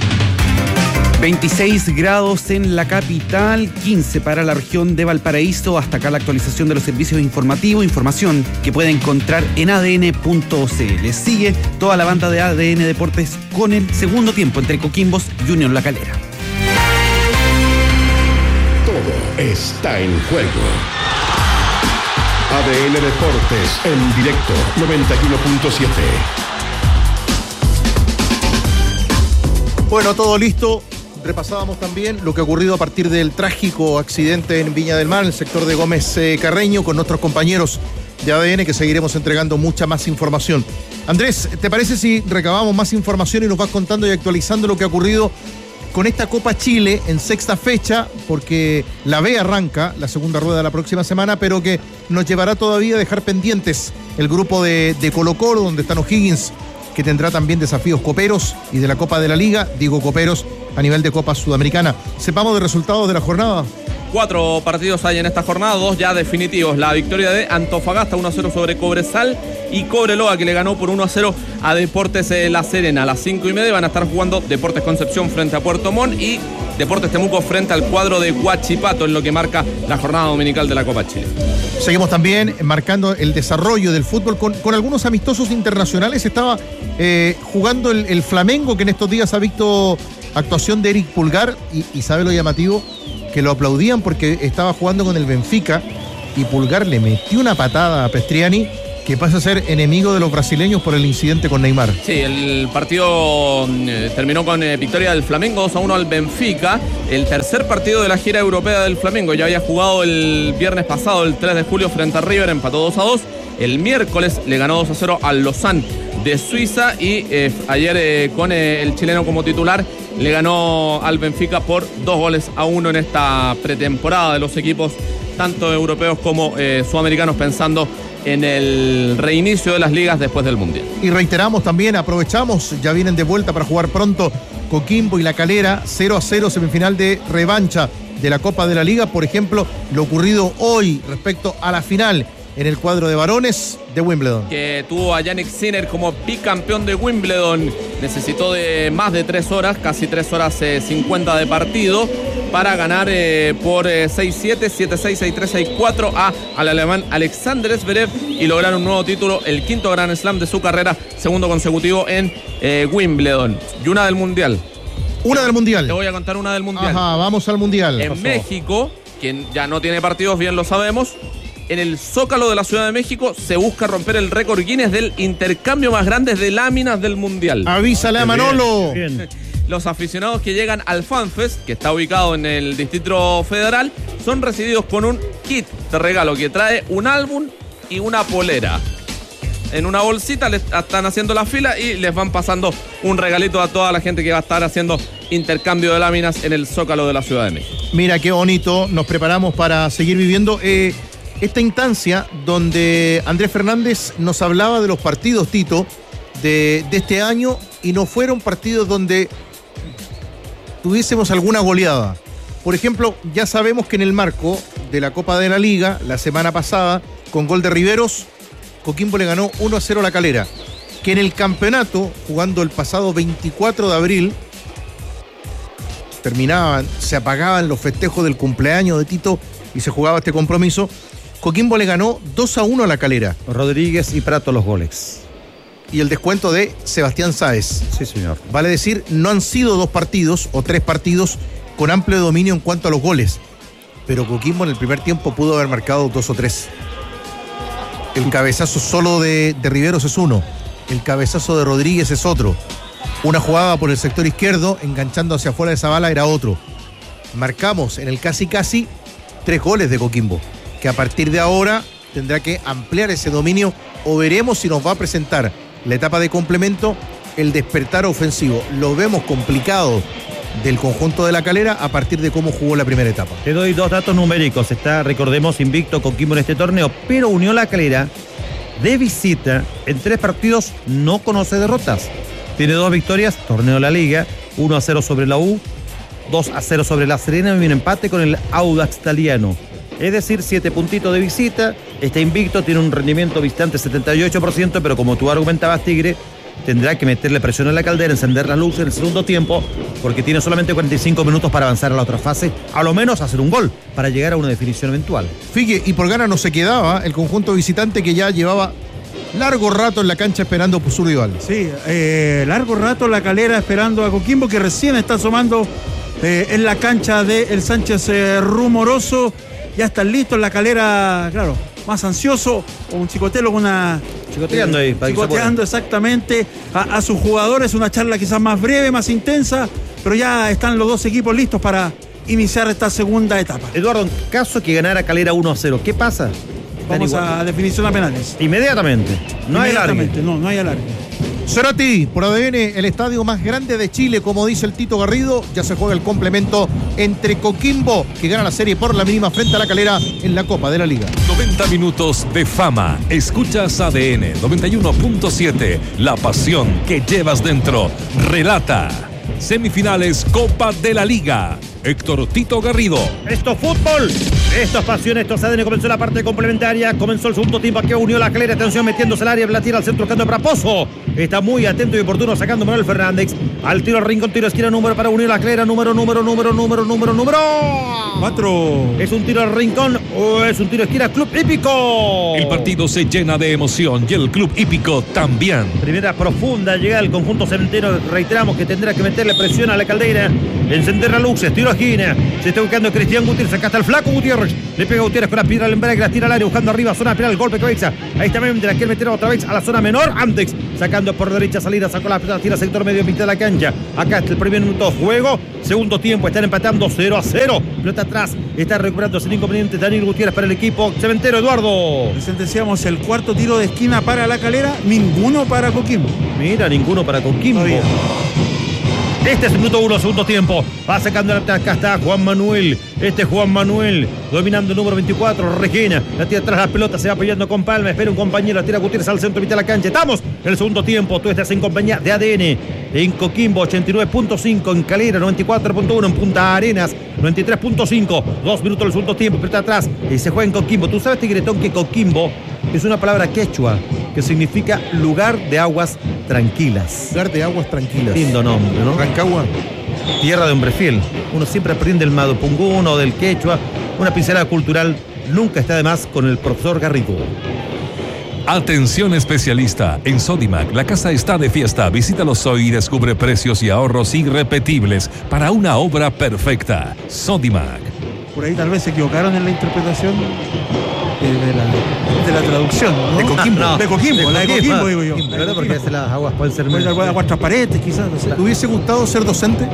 veintiséis grados en la capital, quince para la región de Valparaíso. Hasta acá la actualización de los servicios informativos, información que puede encontrar en A D N punto C L. Sigue toda la banda de A D N Deportes con el segundo tiempo entre Coquimbos y Unión La Calera. Todo está en juego. A D N Deportes en directo noventa y uno punto siete. Bueno, todo listo. Repasábamos también lo que ha ocurrido a partir del trágico accidente en Viña del Mar, en el sector de Gómez eh, Carreño, con nuestros compañeros de A D N, que seguiremos entregando mucha más información. Andrés, ¿te parece si recabamos más información y nos vas contando y actualizando lo que ha ocurrido con esta Copa Chile en sexta fecha? Porque la B arranca la segunda rueda la próxima semana, pero que nos llevará todavía a dejar pendientes el grupo de, de Colo-Colo, donde están O'Higgins, que tendrá también desafíos coperos, y de la Copa de la Liga, digo coperos, a nivel de Copa Sudamericana. Sepamos de resultados de la jornada. Cuatro partidos hay en esta jornada, dos ya definitivos. La victoria de Antofagasta uno a cero sobre Cobresal y Cobreloa, que le ganó por uno a cero a Deportes La Serena. A las cinco y media van a estar jugando Deportes Concepción frente a Puerto Montt y Deportes Temuco frente al cuadro de Huachipato en lo que marca la jornada dominical de la Copa Chile. Seguimos también marcando el desarrollo del fútbol con, con algunos amistosos internacionales. Estaba eh, jugando el, el Flamengo, que en estos días ha visto actuación de Eric Pulgar, y, y sabe lo llamativo, que lo aplaudían porque estaba jugando con el Benfica y Pulgar le metió una patada a Pestriani, que pasa a ser enemigo de los brasileños por el incidente con Neymar. Sí, el partido eh, terminó con eh, victoria del Flamengo dos a uno al Benfica, el tercer partido de la gira europea del Flamengo. Ya había jugado el viernes pasado, el tres de julio, frente a River, empató dos a dos. El miércoles le ganó dos a cero al Lausanne de Suiza y eh, ayer eh, con eh, el chileno como titular le ganó al Benfica por dos goles a uno en esta pretemporada de los equipos tanto europeos como eh, sudamericanos, pensando en el reinicio de las ligas después del Mundial. Y reiteramos también, aprovechamos, ya vienen de vuelta para jugar pronto Coquimbo y La Calera, cero a cero, semifinal de revancha de la Copa de la Liga. Por ejemplo, lo ocurrido hoy respecto a la final en el cuadro de varones de Wimbledon, que tuvo a Yannick Sinner como bicampeón de Wimbledon. Necesitó de más de tres horas, casi tres horas eh, cincuenta de partido, para ganar eh, por eh, seis siete, siete seis, seis tres, seis cuatro a, al alemán Alexander Zverev y lograr un nuevo título, el quinto Grand Slam de su carrera, segundo consecutivo en eh, Wimbledon. Y una del Mundial. Una del Mundial. Te voy a contar una del Mundial. Ajá, vamos al Mundial. En México, quien ya no tiene partidos, bien lo sabemos, en el Zócalo de la Ciudad de México se busca romper el récord Guinness del intercambio más grande de láminas del Mundial. Avísale a Manolo. Bien, bien. Los aficionados que llegan al FanFest, que está ubicado en el Distrito Federal, son recibidos con un kit de regalo que trae un álbum y una polera. En una bolsita les están haciendo la fila y les van pasando un regalito a toda la gente que va a estar haciendo intercambio de láminas en el Zócalo de la Ciudad de México. Mira qué bonito, nos preparamos para seguir viviendo eh, esta instancia donde Andrés Fernández nos hablaba de los partidos, Tito, de, de este año, y no fueron partidos donde tuviésemos alguna goleada. Por ejemplo, ya sabemos que en el marco de la Copa de la Liga, la semana pasada, con gol de Riveros, Coquimbo le ganó uno a cero a La Calera. Que en el campeonato, jugando el pasado veinticuatro de abril, terminaban, se apagaban los festejos del cumpleaños de Tito y se jugaba este compromiso. Coquimbo le ganó dos a uno a La Calera. Rodríguez y Prato los goles. Y el descuento de Sebastián Sáez. Sí, señor. Vale decir, no han sido dos partidos o tres partidos con amplio dominio en cuanto a los goles. Pero Coquimbo en el primer tiempo pudo haber marcado dos o tres. El cabezazo solo de, de Riveros es uno. El cabezazo de Rodríguez es otro. Una jugada por el sector izquierdo, enganchando hacia afuera de Zavala, era otro. Marcamos en el casi casi tres goles de Coquimbo, que a partir de ahora tendrá que ampliar ese dominio, o veremos si nos va a presentar la etapa de complemento, el despertar ofensivo. Lo vemos complicado del conjunto de La Calera a partir de cómo jugó la primera etapa. Te doy dos datos numéricos. Está, recordemos, invicto Coquimbo en este torneo, pero Unión La Calera de visita en tres partidos no conoce derrotas. Tiene dos victorias, torneo de la Liga, uno a cero sobre la U, dos a cero sobre La Serena y un empate con el Audax italiano. Es decir, siete puntitos de visita, está invicto, tiene un rendimiento visitante setenta y ocho por ciento, pero como tú argumentabas, Tigre, tendrá que meterle presión en la caldera, encender las luces en el segundo tiempo, porque tiene solamente cuarenta y cinco minutos para avanzar a la otra fase, a lo menos hacer un gol, para llegar a una definición eventual. Figue, y por gana no se quedaba el conjunto visitante, que ya llevaba largo rato en la cancha esperando por su rival. Sí, eh, largo rato La Calera esperando a Coquimbo, que recién está asomando eh, en la cancha de el Sánchez eh, Rumoroso. Ya están listos, La Calera, claro, más ansioso, o un chicotelo con una... Chicoteando ahí. Eh, chicoteando exactamente a, a sus jugadores, una charla quizás más breve, más intensa, pero ya están los dos equipos listos para iniciar esta segunda etapa. Eduardo, en caso que ganara Calera uno a cero, ¿qué pasa? Vamos a definición a penales. Inmediatamente. No hay alargue. No, no hay alargue. Cerati, por A D N, el estadio más grande de Chile, como dice el Tito Garrido, ya se juega el complemento entre Coquimbo, que gana la serie por la mínima frente a La Calera en la Copa de la Liga. noventa minutos de fama. Escuchas A D N noventa y uno punto siete. La pasión que llevas dentro. Relata. Semifinales Copa de la Liga. Héctor Tito Garrido. Esto fútbol. Esto es pasión, esto es A D N. Comenzó la parte complementaria, comenzó el segundo tiempo. Aquí unió la Calera, atención, metiéndose al área, la tira al centro, buscando para Pozo. Está muy atento y oportuno, sacando Manuel Fernández. Al tiro al rincón, tiro esquina, número para unir la Calera, número, número, número, número, número, número. Cuatro. ¿Es un tiro al rincón o es un tiro esquina? Club Hípico. El partido se llena de emoción y el Club Hípico también. Primera profunda llega el conjunto cementero. Reiteramos que tendrá que meterle presión a la Caldeira. Encender la luz, tiro a esquina. Se está buscando Cristian Gutiérrez. Acá está el flaco Gutiérrez. Le pega a Gutiérrez con la piedra al embrague, la tira al área, buscando arriba, zona penal, golpe cabeza. Ahí está Méndez, la quiere meter otra vez a la zona menor. Antes, sacando por derecha, salida, sacó la pelota, tira sector medio, mitad de la cancha. Acá está el primer minuto de juego. Segundo tiempo, están empatando cero a cero. Pelota atrás, está recuperando sin inconveniente Daniel Gutiérrez para el equipo cementero. Eduardo. Sentenciamos el cuarto tiro de esquina para la Calera, ninguno para Coquimbo. Mira, ninguno para Coquimbo. Todavía. Este es el minuto uno, segundo tiempo. Va sacando la acá está Juan Manuel. Este es Juan Manuel, dominando el número veinticuatro, Regina. La tira atrás la pelota, se va apoyando con Palma. Espera un compañero, la tira Gutiérrez al centro, mitad de la cancha. Estamos en el segundo tiempo. Tú estás en compañía de A D N. En Coquimbo, ochenta y nueve punto cinco. En Calera, noventa y cuatro punto uno. En Punta Arenas, noventa y tres punto cinco. Dos minutos del segundo tiempo. Pelota atrás y se juega en Coquimbo. Tú sabes, Tigretón, que Coquimbo es una palabra quechua que significa lugar de aguas tranquilas. Lugar de aguas tranquilas. Lindo nombre, ¿no? Rancagua. Tierra de hombre fiel. Uno siempre aprende el madopunguno, del quechua. Una pincelada cultural nunca está de más con el profesor Garrigo. Atención especialista, en Sodimac la casa está de fiesta. Visítalos hoy y descubre precios y ahorros irrepetibles para una obra perfecta. Sodimac. Por ahí tal vez se equivocaron en la interpretación de la, de la traducción, ¿no? De Coquimbo. No, de Coquimbo, de la de Coquimbo, Coquimbo, digo yo. ¿Verdad? Porque a las aguas pueden ser... Pueden ser aguas transparentes, quizás. No sé. ¿Te hubiese gustado ser docente?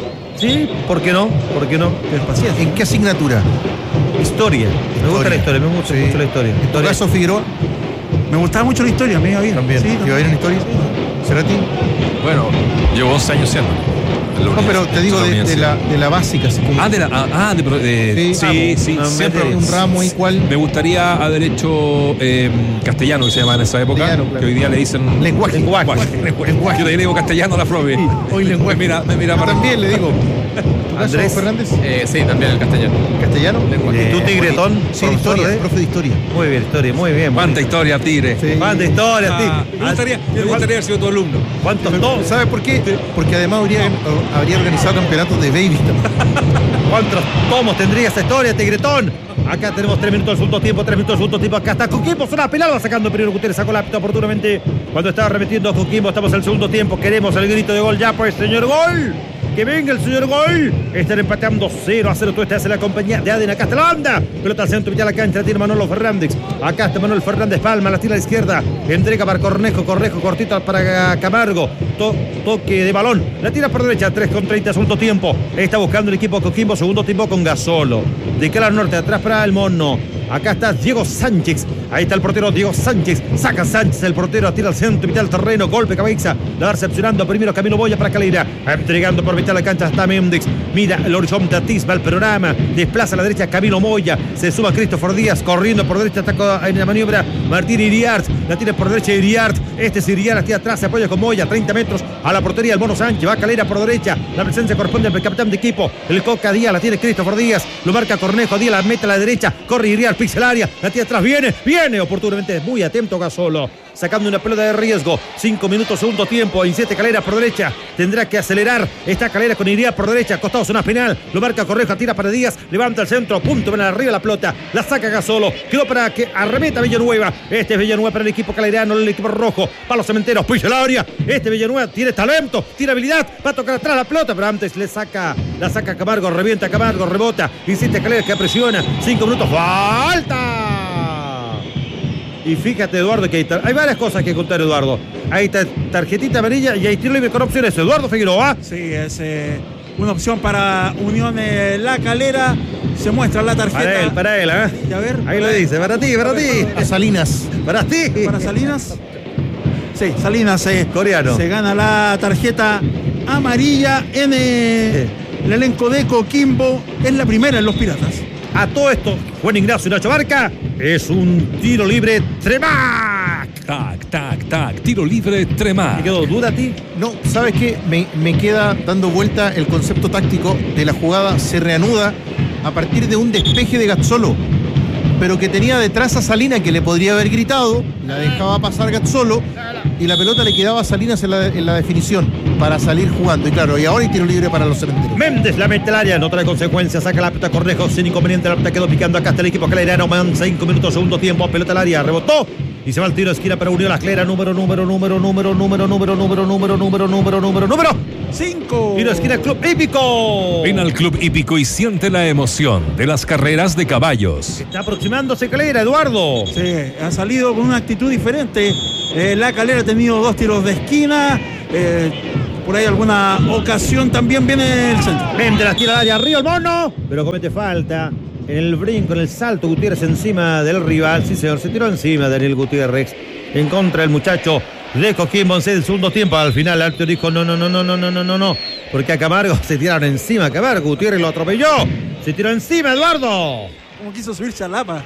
Sí, ¿por qué no? ¿Por qué no? ¿En qué asignatura? Historia. Me gusta la historia, me gusta Sí. mucho la historia. ¿En tu caso, Figueroa? Me gustaba mucho la historia, me iba bien. También. Sí, ¿Te iba bien en historia? ¿Será ti? Bueno, llevo once años siendo. No, pero te digo de, de, la, de la básica. Así como... Ah, de la. Ah, ah, de, de, Sí, sí, sí. no, siempre un ramo igual. Me gustaría haber hecho eh, castellano, que se llamaba en esa época. Castellano, claro. Que hoy día le dicen. Lenguaje. Lenguaje. lenguaje. Yo también le digo castellano a la Flove. Hoy lenguaje. Me mira, me mira Yo para también le digo. Andrés Fernández. Eh, sí, también el castellano. ¿Castellano? ¿Y tú, Tigretón? Sí, de historia, de- profe de historia. Muy bien, historia, muy bien. ¿Cuánta historia, Tigre? Sí. ¿Cuánta historia, Ah, Tigre? me gustaría, me gustaría haber sido tu alumno. ¿Cuántos tomos? ¿Sabe por qué? Porque además habría, habría organizado campeonatos de babies también. ¿Cuántos tomos tendría esa historia, Tigretón? Acá tenemos tres minutos del segundo tiempo, tres minutos del segundo tiempo. Acá está Coquimbo, zona penal, va sacando primero Gutiérrez, sacó la pita oportunamente cuando estaba remetiendo a Coquimbo. Estamos en el segundo tiempo, queremos el grito de gol ya, pues, señor gol. Que venga el señor gol. Están empatando cero a cero. Tú estás en la compañía de A D N. Acá está la banda. Pelota al centro, mitad de la cancha. La tiene Manolo Fernández. Acá está Manuel Fernández Palma. La tira a la izquierda. Entrega para Cornejo. Cornejo cortito para Camargo. To toque de balón. La tira por derecha. tres con treinta. Segundo tiempo. Está buscando el equipo Coquimbo. Segundo tiempo con Gasolo. De cara al norte. Atrás para el Mono. Acá está Diego Sánchez. Ahí está el portero Diego Sánchez. Saca Sánchez el portero. Tira al centro, mitad del terreno. Golpe cabeza. La va recepcionando primero Camilo Boya para Calera. Entregando por mitad de la cancha está Méndez. Mira el horizonte, atisba el panorama. Desplaza a la derecha Camilo Moya. Se suma Christopher Díaz. Corriendo por derecha. Ataca en la maniobra Martín Iriart. La tira por derecha Iriart. Este es Iriart. La tira atrás. Se apoya con Moya. treinta metros a la portería. El Mono Sánchez. Va Calera por derecha. La presencia corresponde al capitán de equipo. El Coca Díaz. La tiene Christopher Díaz. Lo marca Cornejo. Díaz la mete a la derecha. Corre Iriart. Pixelaria. La tira atrás. Viene. Viene oportunamente. Muy atento Gasolo. Sacando una pelota de riesgo. Cinco minutos, segundo tiempo. Insiste Calera por derecha. Tendrá que acelerar. Está Calera con Iriart por derecha. Costado zona penal. Lo marca Correjo. Tira para Díaz. Levanta el centro. Punto. Ven arriba la pelota. La saca Gasolo. Quedó para que arremeta Villanueva. Este es Villanueva para el equipo calerano. El equipo rojo. Para los cementeros. Pisa el área. Este Villanueva tiene talento. Tiene habilidad. Va a tocar atrás la pelota. Pero antes le saca. La saca Camargo. Revienta Camargo. Rebota. Insiste Calera que presiona. Cinco minutos. ¡Falta! Y fíjate, Eduardo, que hay, hay varias cosas que contar, Eduardo. Hay ta tarjetita amarilla y hay tiro libre con opciones. Eduardo Figueroa. Sí, es eh, una opción para Unión eh, La Calera. Se muestra la tarjeta. Para él, para él, ¿eh? Y a ver. Ahí lo dice, para ti, para ti. A Salinas. Para ti. Para Salinas. Sí, Salinas eh, Coreano. Se gana la tarjeta amarilla en eh, el elenco de Coquimbo. Es la primera en los Piratas. A todo esto, Juan Ignacio Nacho Barca, es un tiro libre Tremac. Tac, tac, tac. Tiro libre Tremar. ¿Te quedó duda a ti? No, ¿sabes qué? Me, me queda dando vuelta el concepto táctico de la jugada. Se reanuda a partir de un despeje de Gazzolo, pero que tenía detrás a Salinas, que le podría haber gritado, la dejaba pasar Gazzolo y la pelota le quedaba a Salinas en la, en la definición para salir jugando. Y claro, y ahora hay tiro libre para los cementeros. Méndez la mete al área, no trae consecuencias, saca la pelota Cornejo sin inconveniente, la pelota quedó picando acá hasta el equipo calerano, man, cinco minutos, segundo tiempo, pelota al área, rebotó y se va el tiro de esquina para Unión La Calera, número, número, número, número, número, número, número, número, número, número, número, número cinco. Tiro de esquina Club Hípico. Ven al Club Hípico y siente la emoción de las carreras de caballos. Está aproximándose Calera, Eduardo. Sí, ha salido con una actitud diferente. Eh, la Calera ha tenido dos tiros de esquina. Eh, por ahí alguna ocasión también viene el centro. Méndez la tira al área, arriba el mono, pero comete falta. En el brinco, en el salto, Gutiérrez encima del rival. Sí, señor, se tiró encima Daniel Gutiérrez. En contra del muchacho de Coquimbo en el segundo tiempo. Al final el árbitro dijo no, no, no, no, no, no, no, no, no. Porque a Camargo se tiraron encima. Camargo, Gutiérrez lo atropelló. Se tiró encima, Eduardo. Como quiso subir Chalapa.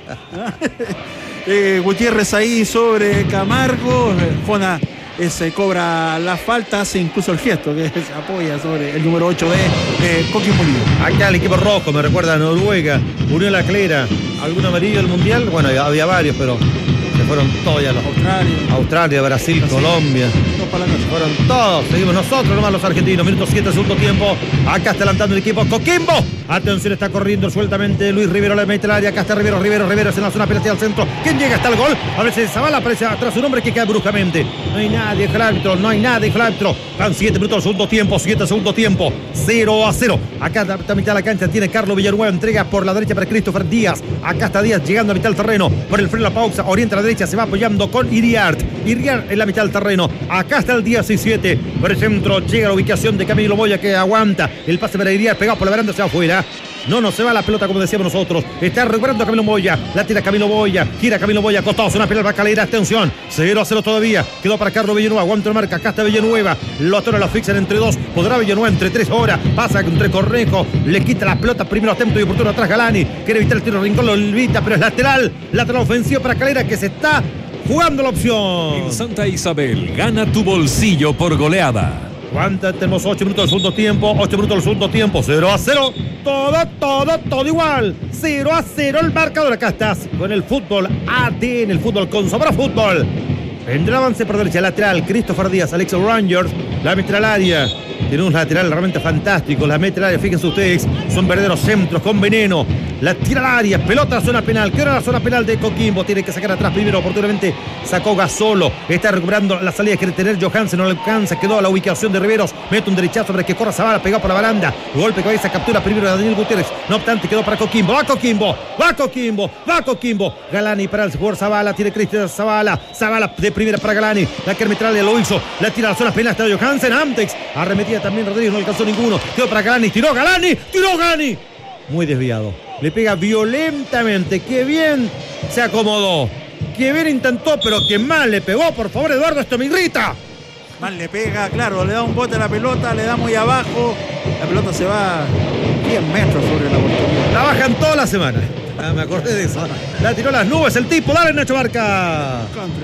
eh, Gutiérrez ahí sobre Camargo. Jona eh, se cobra la falta, hace incluso el gesto que se apoya sobre el número ocho de eh, Coquimbo Unido. Acá el equipo rojo, me recuerda a Noruega. Unión La Calera. ¿Algún amarillo del mundial? Bueno, había varios, pero se fueron todos ya los. Australia. Australia, Brasil, Brasil. Colombia. Se fueron todos. Seguimos nosotros nomás los argentinos. Minuto siete, segundo tiempo. Acá está adelantando el equipo Coquimbo. Atención, está corriendo sueltamente Luis Rivero, le mete el área. Acá está Rivero, Rivero, Rivero en la zona penalti al centro. ¿Quién llega hasta el gol? A veces Zavala aparece atrás un hombre que cae bruscamente. No hay nadie, el árbitro, no hay nadie, el árbitro. Van siete minutos, segundo tiempo, siete, segundo tiempo. cero a cero. Acá a mitad de la cancha tiene Carlos Villanueva. Entrega por la derecha para Christopher Díaz. Acá está Díaz llegando a mitad del terreno. Por el freno, la pausa. Orienta a la derecha, se va apoyando con Iriart. Iriart en la mitad del terreno. Acá está el diecisiete. Por el centro llega la ubicación de Camilo Moya que aguanta. El pase para Iriart pegado por la baranda hacia afuera. No, no se va la pelota como decíamos nosotros. Está recuperando a Camilo Moya. La tira Camilo Moya. Gira Camilo Moya. Costados. Una pelota para Calera. Atención. cero a cero todavía. Quedó para Carlos Villanueva. Aguanta la marca. Acá está Villanueva. Lo atora, lo fixan entre dos. Podrá Villanueva entre tres horas. Pasa entre Cornejo. Le quita la pelota. Primero atento y oportuno atrás Galani. Quiere evitar el tiro. Rincón lo evita, pero es lateral. Lateral ofensivo para Calera que se está jugando la opción. En Santa Isabel, gana tu bolsillo por goleada. ¿Cuántas? Tenemos ocho minutos del segundo tiempo. ocho minutos del segundo tiempo. cero a cero. Todo, todo, todo igual. cero a cero el marcador. Acá estás con el fútbol A T en el fútbol con Sobra Fútbol. Vendrá avance por derecha lateral. Christopher Díaz, Alex Rangers. La mete al área. Tiene un lateral realmente fantástico. La mete al área. Fíjense ustedes. Son verdaderos centros con veneno. La tira al área. Pelota a zona penal. ¿Qué hora la zona penal de Coquimbo? Tiene que sacar atrás primero. Oportunamente sacó Gazzolo. Está recuperando la salida. Quiere tener Johansen. No le alcanza. Quedó a la ubicación de Riveros. Mete un derechazo para que corra Zavala. Pegado por la baranda. Golpe cabeza. Captura primero de Daniel Gutiérrez. No obstante, quedó para Coquimbo. Va Coquimbo. Va Coquimbo. Va Coquimbo. Galani para el jugador Zavala. Tiene Cristian Zavala. Zavala de primera para Galani. La que arbitraria lo hizo. La tira a la zona penal. Está Johansen. Amtex. Arremetía también Rodríguez. No alcanzó ninguno. Quedó para Galani. Tiró Galani. Tiró Galani. Muy desviado. Le pega violentamente. Qué bien se acomodó. Qué bien intentó, pero qué mal le pegó. Por favor, Eduardo, esto me irrita. Mal le pega, claro. Le da un bote a la pelota. Le da muy abajo. La pelota se va diez metros sobre la portería. La bajan toda la semana. Ah, me acordé de eso. La tiró a las nubes el tipo. Dale, Nacho Barca.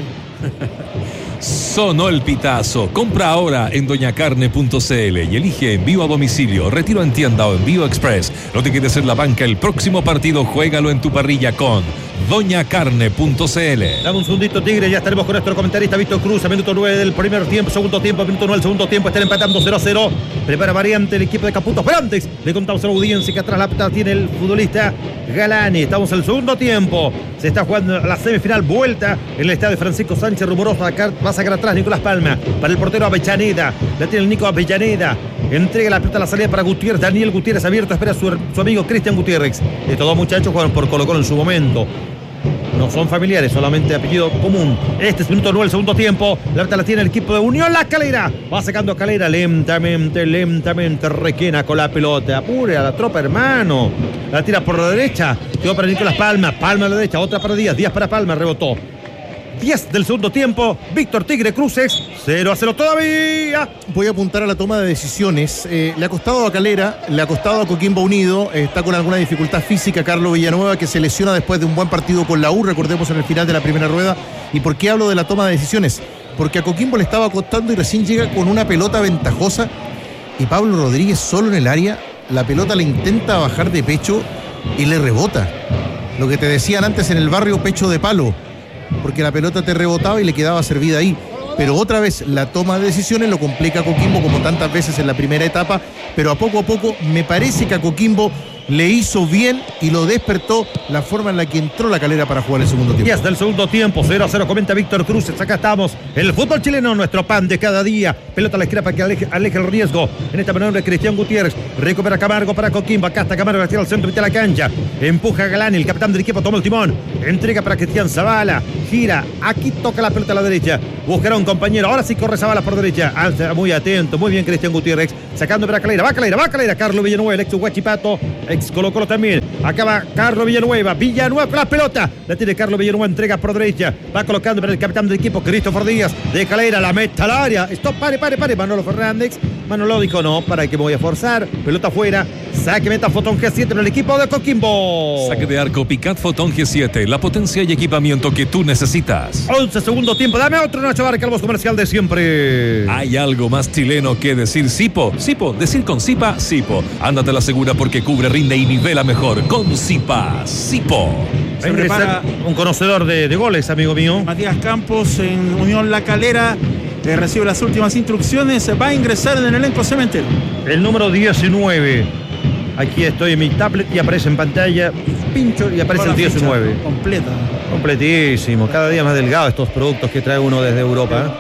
Sonó el pitazo. Compra ahora en doña carne punto c l y elige envío a domicilio, retiro en tienda o envío express. No te quedes en la banca. El próximo partido juégalo en tu parrilla con doña carne punto c l. Dame un segundito, Tigre. Ya estaremos con nuestro comentarista Víctor Cruz. A minuto nueve del primer tiempo, segundo tiempo, minuto nueve del segundo tiempo. Están empatando cero a cero. Prepara variante el equipo de Caputo. Pero antes le contamos a la audiencia que atrás la pelota tiene el futbolista Galani. Estamos en el segundo tiempo. Se está jugando la semifinal. Vuelta en el estadio Francisco Sánchez Rumoroso. Va a sacar atrás Nicolás Palma. Para el portero Avellaneda. La tiene el Nico Avellaneda. Entrega la pelota a la salida para Gutiérrez. Daniel Gutiérrez abierto. Espera a su, su amigo Cristian Gutiérrez. Estos dos muchachos jugaron por Colo Colo en su momento. No son familiares, solamente apellido común. Este es minuto nueve, el segundo tiempo. La pelota la tiene el equipo de Unión La Calera. Va sacando a Calera lentamente, lentamente. Requena con la pelota. Apure a la tropa, hermano. La tira por la derecha. Quedó para Nicolás Palma. Palma a la derecha. Otra para Díaz. Díaz para Palma. Rebotó. diez del segundo tiempo. Víctor Tigre Cruces, cero a cero todavía. Voy a apuntar a la toma de decisiones. Eh, le ha costado a Calera, le ha costado a Coquimbo Unido. Eh, está con alguna dificultad física Carlos Villanueva, que se lesiona después de un buen partido con la U, recordemos, en el final de la primera rueda. ¿Y por qué hablo de la toma de decisiones? Porque a Coquimbo le estaba costando y recién llega con una pelota ventajosa. Y Pablo Rodríguez solo en el área, la pelota le intenta bajar de pecho y le rebota. Lo que te decían antes en el barrio, pecho de palo, porque la pelota te rebotaba y le quedaba servida ahí. Pero otra vez la toma de decisiones lo complica a Coquimbo, como tantas veces en la primera etapa, pero a poco a poco me parece que a Coquimbo le hizo bien y lo despertó la forma en la que entró la Calera para jugar el segundo tiempo. diez del segundo tiempo, cero a cero, comenta Víctor Cruces. Acá estamos, el fútbol chileno, nuestro pan de cada día. Pelota a la izquierda para que aleje, aleje el riesgo. En esta maniobra Cristian Gutiérrez, recupera Camargo para Coquimbo. Acá está Camargo, la tira al centro de la cancha. Empuja a Galani, el capitán del equipo toma el timón. Entrega para Cristian Zavala, gira, aquí toca la pelota a la derecha. Buscará un compañero, ahora sí corre Zavala por derecha. Alza, muy atento, muy bien Cristian Gutiérrez. Sacando para Calera, va Calera, va Calera. Carlos Villanueva, el ex Huachipato, ex Colo Colo también. Acaba Carlos Villanueva, Villanueva con la pelota. La tiene Carlos Villanueva, entrega por derecha. Va colocando para el capitán del equipo, Christopher Díaz. De Calera, la meta al área. Stop, pare, pare, pare. Manolo Fernández. Manolo dijo no, para que me voy a forzar. Pelota afuera. Saque meta Fotón G siete en el equipo de Coquimbo. Saque de arco Picat Fotón G siete, la potencia y equipamiento que tú necesitas. once segundo tiempo, dame otro Nacho Barca, el voz comercial de siempre. ¿Hay algo más chileno que decir Sipo? Sipo, decir con Sipa, Sipo. Ándate a la segura porque cubre, rinde y nivela mejor con Sipa, Sipo. Se prepara un conocedor de, de goles, amigo mío. Matías Campos en Unión La Calera. Eh, recibe las últimas instrucciones. Va a ingresar en el elenco cementero. El número diecinueve. Aquí estoy en mi tablet y aparece en pantalla. Pincho y aparece el diecinueve. Completa. Completísimo. Cada día más delgado estos productos que trae uno desde Europa.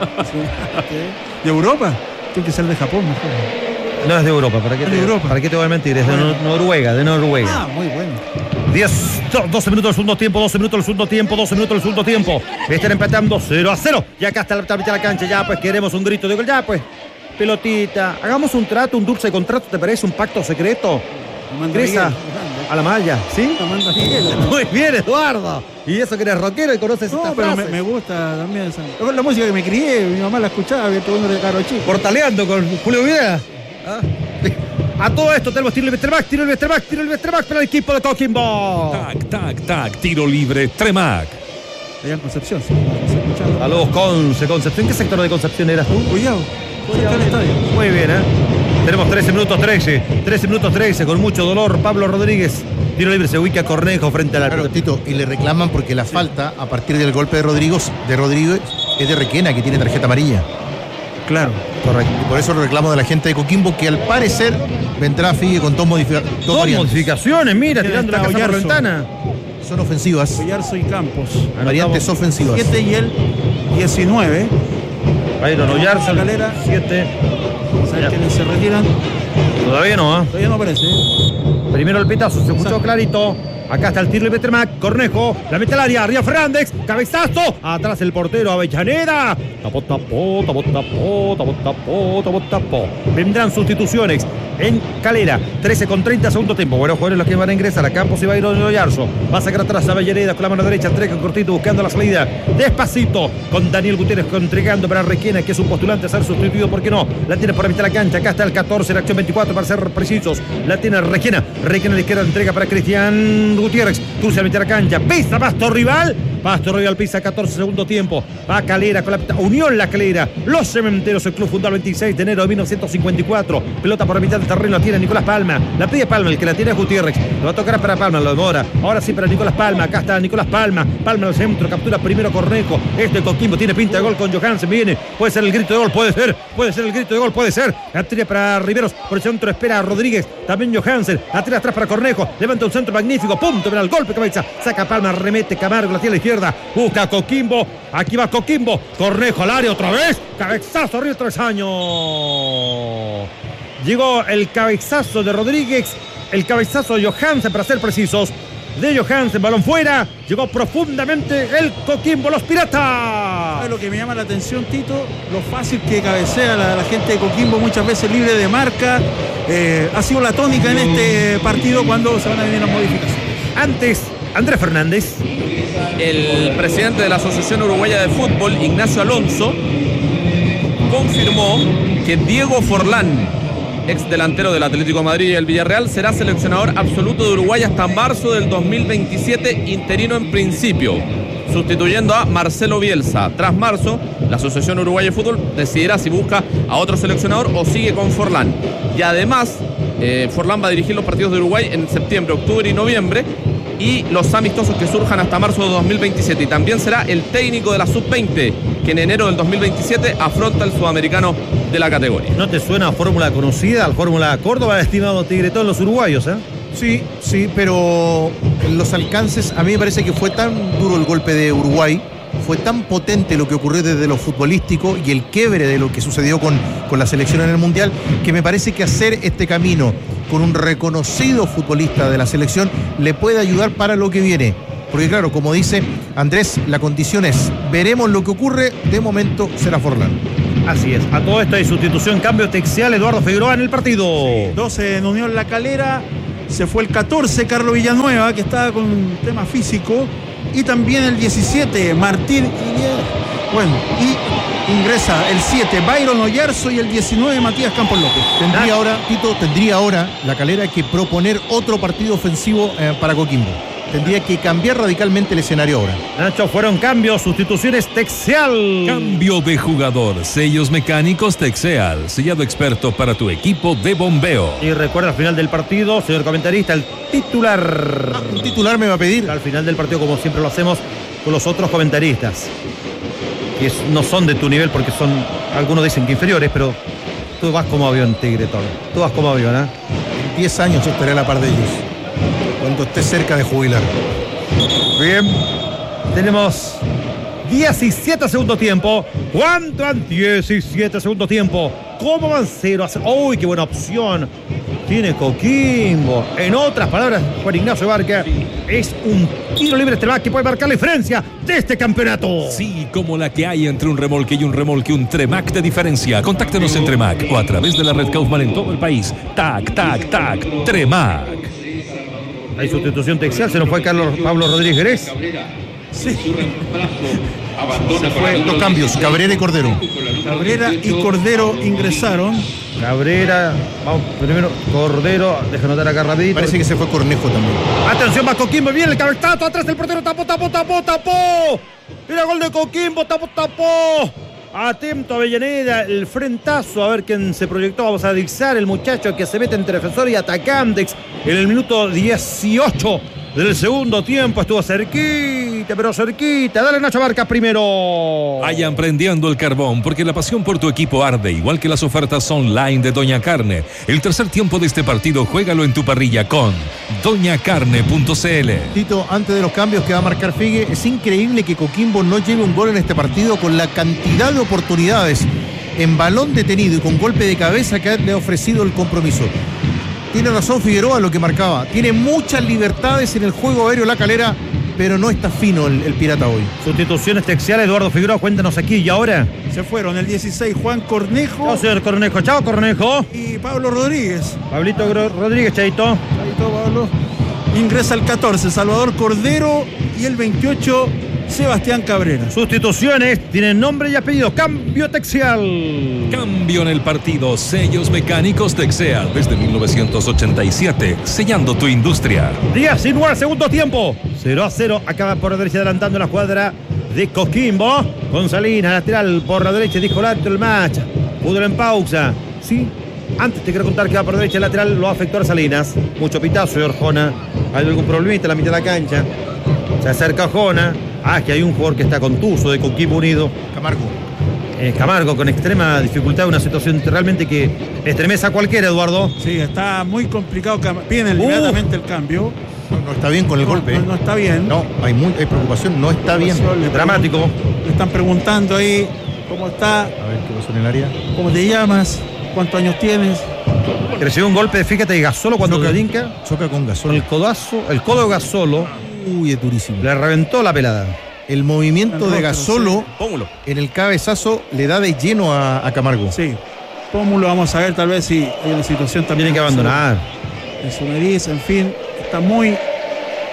¿De Europa? Tiene que ser de Japón mejor. No es de Europa. ¿Para qué, te, Europa. ¿para qué te voy a mentir? Es de bueno. Noruega, de Noruega. Ah, muy bueno. diez, doce minutos del segundo tiempo, doce minutos del segundo tiempo, doce minutos del segundo tiempo. Están empatando cero a cero. Y acá está la mitad de la cancha. Ya pues queremos un grito de gol. Ya pues, pelotita. Hagamos un trato, un dulce contrato. ¿Te parece un pacto secreto? Grisa a la malla, ¿sí? Muy bien, Eduardo. Y eso que eres rockero y conoces no, esta pero frase. Me, me gusta también esa. Es la música que me crié, mi mamá la escuchaba, había todo de caro chico. Portaleando con Julio Videla. ¿Ah? A todo esto tenemos tiro libre, Tremac, tiro libre, Tremac, tiro libre, Tremac para el equipo de Coquimbo. Tac, tac, tac, tiro libre, Tremac. Allá en Concepción, sí. Saludos, Conce, Concepción. ¿Qué sector de Concepción eras tú? Cuidado. Muy bien, ¿eh? Tenemos trece minutos trece. trece minutos trece, con mucho dolor. Pablo Rodríguez. Tiro libre, se ubica Cornejo frente a la. Claro, Tito, y le reclaman porque la sí. falta a partir del golpe de Rodríguez, de Rodríguez es de Requena, que tiene tarjeta amarilla. Claro. Correcto. Y por eso el reclamo de la gente de Coquimbo, que al parecer vendrá a Figue con dos, modific dos, dos modificaciones. Mira, tirando la casa por la ventana. Son ofensivas. Oyarzo y Campos. Variantes ofensivas. siete y el diecinueve. Byron Oyarzo, siete. ¿Sabes quiénes se retiran? Todavía no, ¿eh? Todavía no aparece. Primero el pitazo, se escuchó clarito. Acá está el tiro de Tremac, Cornejo, la mete al área, Río Fernández, cabezazo, atrás el portero Avellaneda. Tapó, tapó, tapó, tapó, tapó, tapó, tapó, tapó. Vendrán sustituciones en Calera, trece con treinta, segundo tiempo. Buenos jugadores los que van a ingresar a Campos y Byron Oyarzo. Va a sacar atrás a Avellaneda con la mano derecha, entrega cortito buscando la salida. Despacito, con Daniel Gutiérrez entregando para Requena, que es un postulante a ser sustituido, ¿por qué no? La tiene por la mitad de la cancha, acá está el catorce, la acción veinticuatro para ser precisos. La tiene Requena, Requena a la izquierda, entrega para Cristian Gutiérrez, cruza a mitad de la cancha, pisa Pasto Rival, Pasto Rival pisa catorce, segundo tiempo, va Calera con la Unión La Calera, Los Cementeros, el club fundado el veintiséis de enero de mil novecientos cincuenta y cuatro, pelota por la mitad del terreno, la tiene Nicolás Palma, la pide Palma, el que la tiene es Gutiérrez, lo va a tocar para Palma, lo demora, ahora sí para Nicolás Palma, acá está Nicolás Palma, Palma al centro, captura primero Cornejo, este Coquimbo tiene pinta de gol con Johansen, viene, puede ser el grito de gol, puede ser, puede ser el grito de gol, puede ser, la tira para Riveros, por el centro espera a Rodríguez, también Johansen, la tira atrás para Cornejo, levanta un centro magnífico, punto, para el golpe cabeza, saca Palma, remete Camargo, la tira a la izquierda, busca a Coquimbo, aquí va Coquimbo, Cornejo al área otra vez, cabezazo, Río Travesaño. Llegó el cabezazo de Rodríguez, el cabezazo de Johansen, para ser precisos, de Johansen, balón fuera, llegó profundamente el Coquimbo, los Piratas. ¿Sabes lo que me llama la atención, Tito? Lo fácil que cabecea la, la gente de Coquimbo, muchas veces libre de marca. Eh, ha sido la tónica en este partido cuando se van a venir las modificaciones. Antes Andrés Fernández. El presidente de la Asociación Uruguaya de Fútbol, Ignacio Alonso, confirmó que Diego Forlán, ex delantero del Atlético de Madrid y el Villarreal, será seleccionador absoluto de Uruguay hasta marzo del dos mil veintisiete, interino en principio, sustituyendo a Marcelo Bielsa. Tras marzo, la Asociación Uruguaya de Fútbol decidirá si busca a otro seleccionador o sigue con Forlán. Y además, eh, Forlán va a dirigir los partidos de Uruguay en septiembre, octubre y noviembre, y los amistosos que surjan hasta marzo de dos mil veintisiete. Y también será el técnico de la sub veinte, que en enero del dos mil veintisiete afronta el sudamericano de la categoría. ¿No te suena a fórmula conocida, al fórmula Córdoba, estimado Tigre, todos los uruguayos, eh? Sí, sí, pero los alcances, a mí me parece que fue tan duro el golpe de Uruguay, fue tan potente lo que ocurrió desde lo futbolístico y el quiebre de lo que sucedió con, con la selección en el Mundial, que me parece que hacer este camino con un reconocido futbolista de la selección le puede ayudar para lo que viene. Porque claro, como dice Andrés, la condición es, veremos lo que ocurre, de momento será Forlán. Así es, a todo esto hay sustitución, cambio Texial, Eduardo Figueroa en el partido. Sí, doce en Unión La Calera, se fue el catorce, Carlos Villanueva, que estaba con un tema físico, y también el diecisiete, Martín Ilier, bueno, y ingresa el siete, Byron Oyarzo, y el diecinueve, Matías Campos López. Tendría ahora, Tito, tendría ahora La Calera que proponer otro partido ofensivo eh, para Coquimbo. Tendría que cambiar radicalmente el escenario ahora. Nacho, fueron cambios, sustituciones, Texial. Cambio de jugador, sellos mecánicos Texeal, sellado experto para tu equipo de bombeo. Y recuerda al final del partido, señor comentarista, el titular. Ah, un titular me va a pedir. Al final del partido, como siempre lo hacemos con los otros comentaristas, que es, no son de tu nivel porque son, algunos dicen que inferiores, pero tú vas como avión, Tigre, todo. Tú vas como avión, ¿eh? En diez años yo estaré a la par de ellos, cuando esté cerca de jubilar. Bien, tenemos diecisiete segundo tiempo. ¿Cuánto han? diecisiete segundo tiempo. ¿Cómo van cero a cero? ¡Uy, qué buena opción tiene Coquimbo! En otras palabras, Juan Ignacio Barca, es un tiro libre este que puede marcar la diferencia de este campeonato. Sí, como la que hay entre un remolque y un remolque, un Tremac de diferencia. Contáctenos en Tremac o a través de la red Kaufman en todo el país. Tac, tac, tac, Tremac. Hay sustitución Texial, se nos fue Carlos Pablo Rodríguez Jerez. Sí. Se fue dos cambios, Cabrera y Cordero. Cabrera y Cordero ingresaron. Cabrera, vamos primero, Cordero, deja notar acá rapidito. Parece que se fue Cornejo también. Atención, va Coquimbo, viene el cabezazo, atrás del portero, tapó, tapó, tapó, tapó. Mira, gol de Coquimbo, tapó, tapó. Atento Avellaneda, el frentazo, a ver quién se proyectó. Vamos a analizar el muchacho que se mete entre defensor y atacantes en el minuto dieciocho del segundo tiempo. Estuvo cerquita, pero cerquita. Dale, Nacho Barca primero. Vayan prendiendo el carbón, porque la pasión por tu equipo arde, igual que las ofertas online de Doña Carne. El tercer tiempo de este partido, juégalo en tu parrilla con doña carne punto c l. Tito, antes de los cambios que va a marcar Figue, es increíble que Coquimbo no lleve un gol en este partido con la cantidad de oportunidades en balón detenido y con golpe de cabeza que le ha ofrecido el compromiso. Tiene razón Figueroa lo que marcaba. Tiene muchas libertades en el juego aéreo La Calera, pero no está fino el, el Pirata hoy. Sustituciones Texiales, Eduardo Figueroa, cuéntanos aquí y ahora. Se fueron el dieciséis, Juan Cornejo. Chao, señor Cornejo. Chao, Cornejo. Y Pablo Rodríguez. Pablito Rodríguez, Chaito. Chaito, Pablo. Ingresa el catorce, Salvador Cordero. Y el veintiocho, Sebastián Cabrera. Sustituciones, tienen nombre y apellido. Cambio Texial. Cambio en el partido, sellos mecánicos Texeal desde mil novecientos ochenta y siete, sellando tu industria. diecinueve segundo tiempo, cero a cero, acaba por la derecha adelantando la cuadra de Coquimbo. Con Salinas, lateral por la derecha, dijo alto el match. Fútbol en pausa, sí. Antes te quiero contar que va por la derecha, el lateral lo afectó a Salinas. Mucho pitazo de Orjona. Hay algún problemita en la mitad de la cancha. Se acerca Orjona. Ah, que hay un jugador que está contuso de Coquimbo Unido. Camargo. Eh, Camargo con extrema dificultad, una situación realmente que estremece a cualquiera, Eduardo. Sí, está muy complicado. Viene inmediatamente uh. el cambio. No, no está bien con el no, golpe. No, no está bien. No, hay, muy, hay preocupación, no está bien. Dramático. Le están preguntando ahí cómo está. A ver, ¿qué pasó en el área? ¿Cómo te llamas? ¿Cuántos años tienes? Recibió un golpe, fíjate, de Gasolo cuando choca, brinca. Choca con Gasolo. Con el codazo, el codo de Gasolo. Uy, es durísimo. Le reventó la pelada. El movimiento el de Gasolo sí. en el cabezazo le da de lleno a, a Camargo. Sí. Pómulo, vamos a ver tal vez si hay una situación también. Tiene que abandonar. En su nariz, en fin, está muy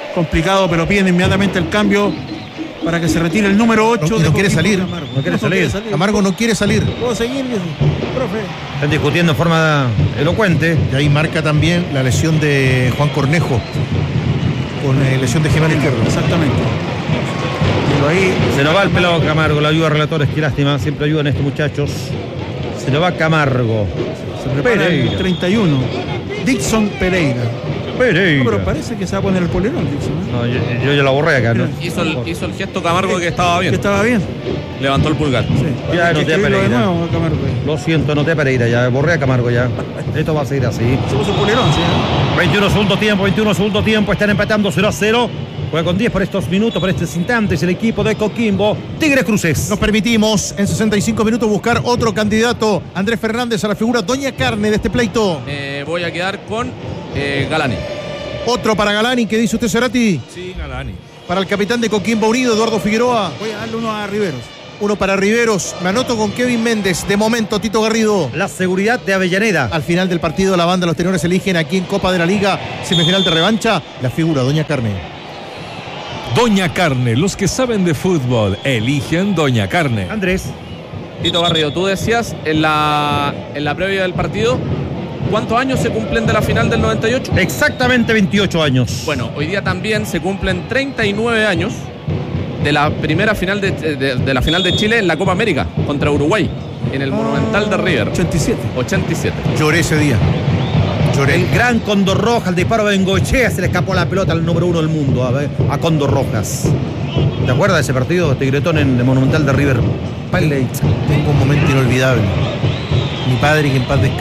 complicado, pero piden inmediatamente el cambio para que se retire el número ocho. No, de no quiere Coquimbo, salir. Camargo. No quiere salir. Camargo no quiere salir. ¿Puedo seguir, profe? Están discutiendo en forma elocuente. Y ahí marca también la lesión de Juan Cornejo con eh, lesión de gemelo izquierdo. Exactamente. Pero ahí Se nos va el pelado Camargo, la ayuda a relatores, qué lástima, siempre ayudan estos muchachos. Se nos va Camargo. se prepara Pereira. el treinta y uno. Dixon Pereira. Pereira. No, pero parece que se va a poner el polerón, Dixon. ¿eh? No, yo, yo ya la borré acá, ¿no? Hizo el, hizo el gesto Camargo que estaba bien. Que estaba bien. Levantó el pulgar. Sí. Ya Hay que anoté a escribirlo de Pereira. nuevo, Camargo. Lo siento, anoté a Pereira, ya borré a Camargo ya. Esto va a seguir así. Se puso el polerón, sí. ¿eh? veintiuno segundo tiempo, veintiuno segundo tiempo, están empatando cero a cero. Juega con diez por estos minutos, por estos instantes, el equipo de Coquimbo, Tigres Cruces. Nos permitimos en sesenta y cinco minutos buscar otro candidato, Andrés Fernández, a la figura Doña Carne de este pleito. Eh, voy a quedar con eh, Galani. Otro para Galani, ¿qué dice usted, Cerati? Sí, Galani. Para el capitán de Coquimbo Unido, Eduardo Figueroa. Voy a darle uno a Riveros. Uno para Riveros. Me anoto con Kevin Méndez. De momento, Tito Garrido. La seguridad de Avellaneda. Al final del partido, la banda Los Tenores eligen aquí en Copa de la Liga, semifinal de revancha, la figura Doña Carne. Doña Carne, los que saben de fútbol, eligen Doña Carne. Andrés. Tito Garrido, tú decías en la, en la previa del partido, ¿cuántos años se cumplen de la final del noventa y ocho? Exactamente veintiocho años. Bueno, hoy día también se cumplen treinta y nueve años de la primera final de, de, de la final de Chile en la Copa América contra Uruguay, en el Monumental de River. ochenta y siete. ochenta y siete. Lloré ese día. Lloré. El gran Condor Rojas, el disparo de Bengoechea, se le escapó la pelota al número uno del mundo, a, ver, a Condor Rojas. ¿Te acuerdas de ese partido, Tigretón, en el Monumental de River? Plate. Tengo un momento inolvidable. Mi padre, que en paz descanse,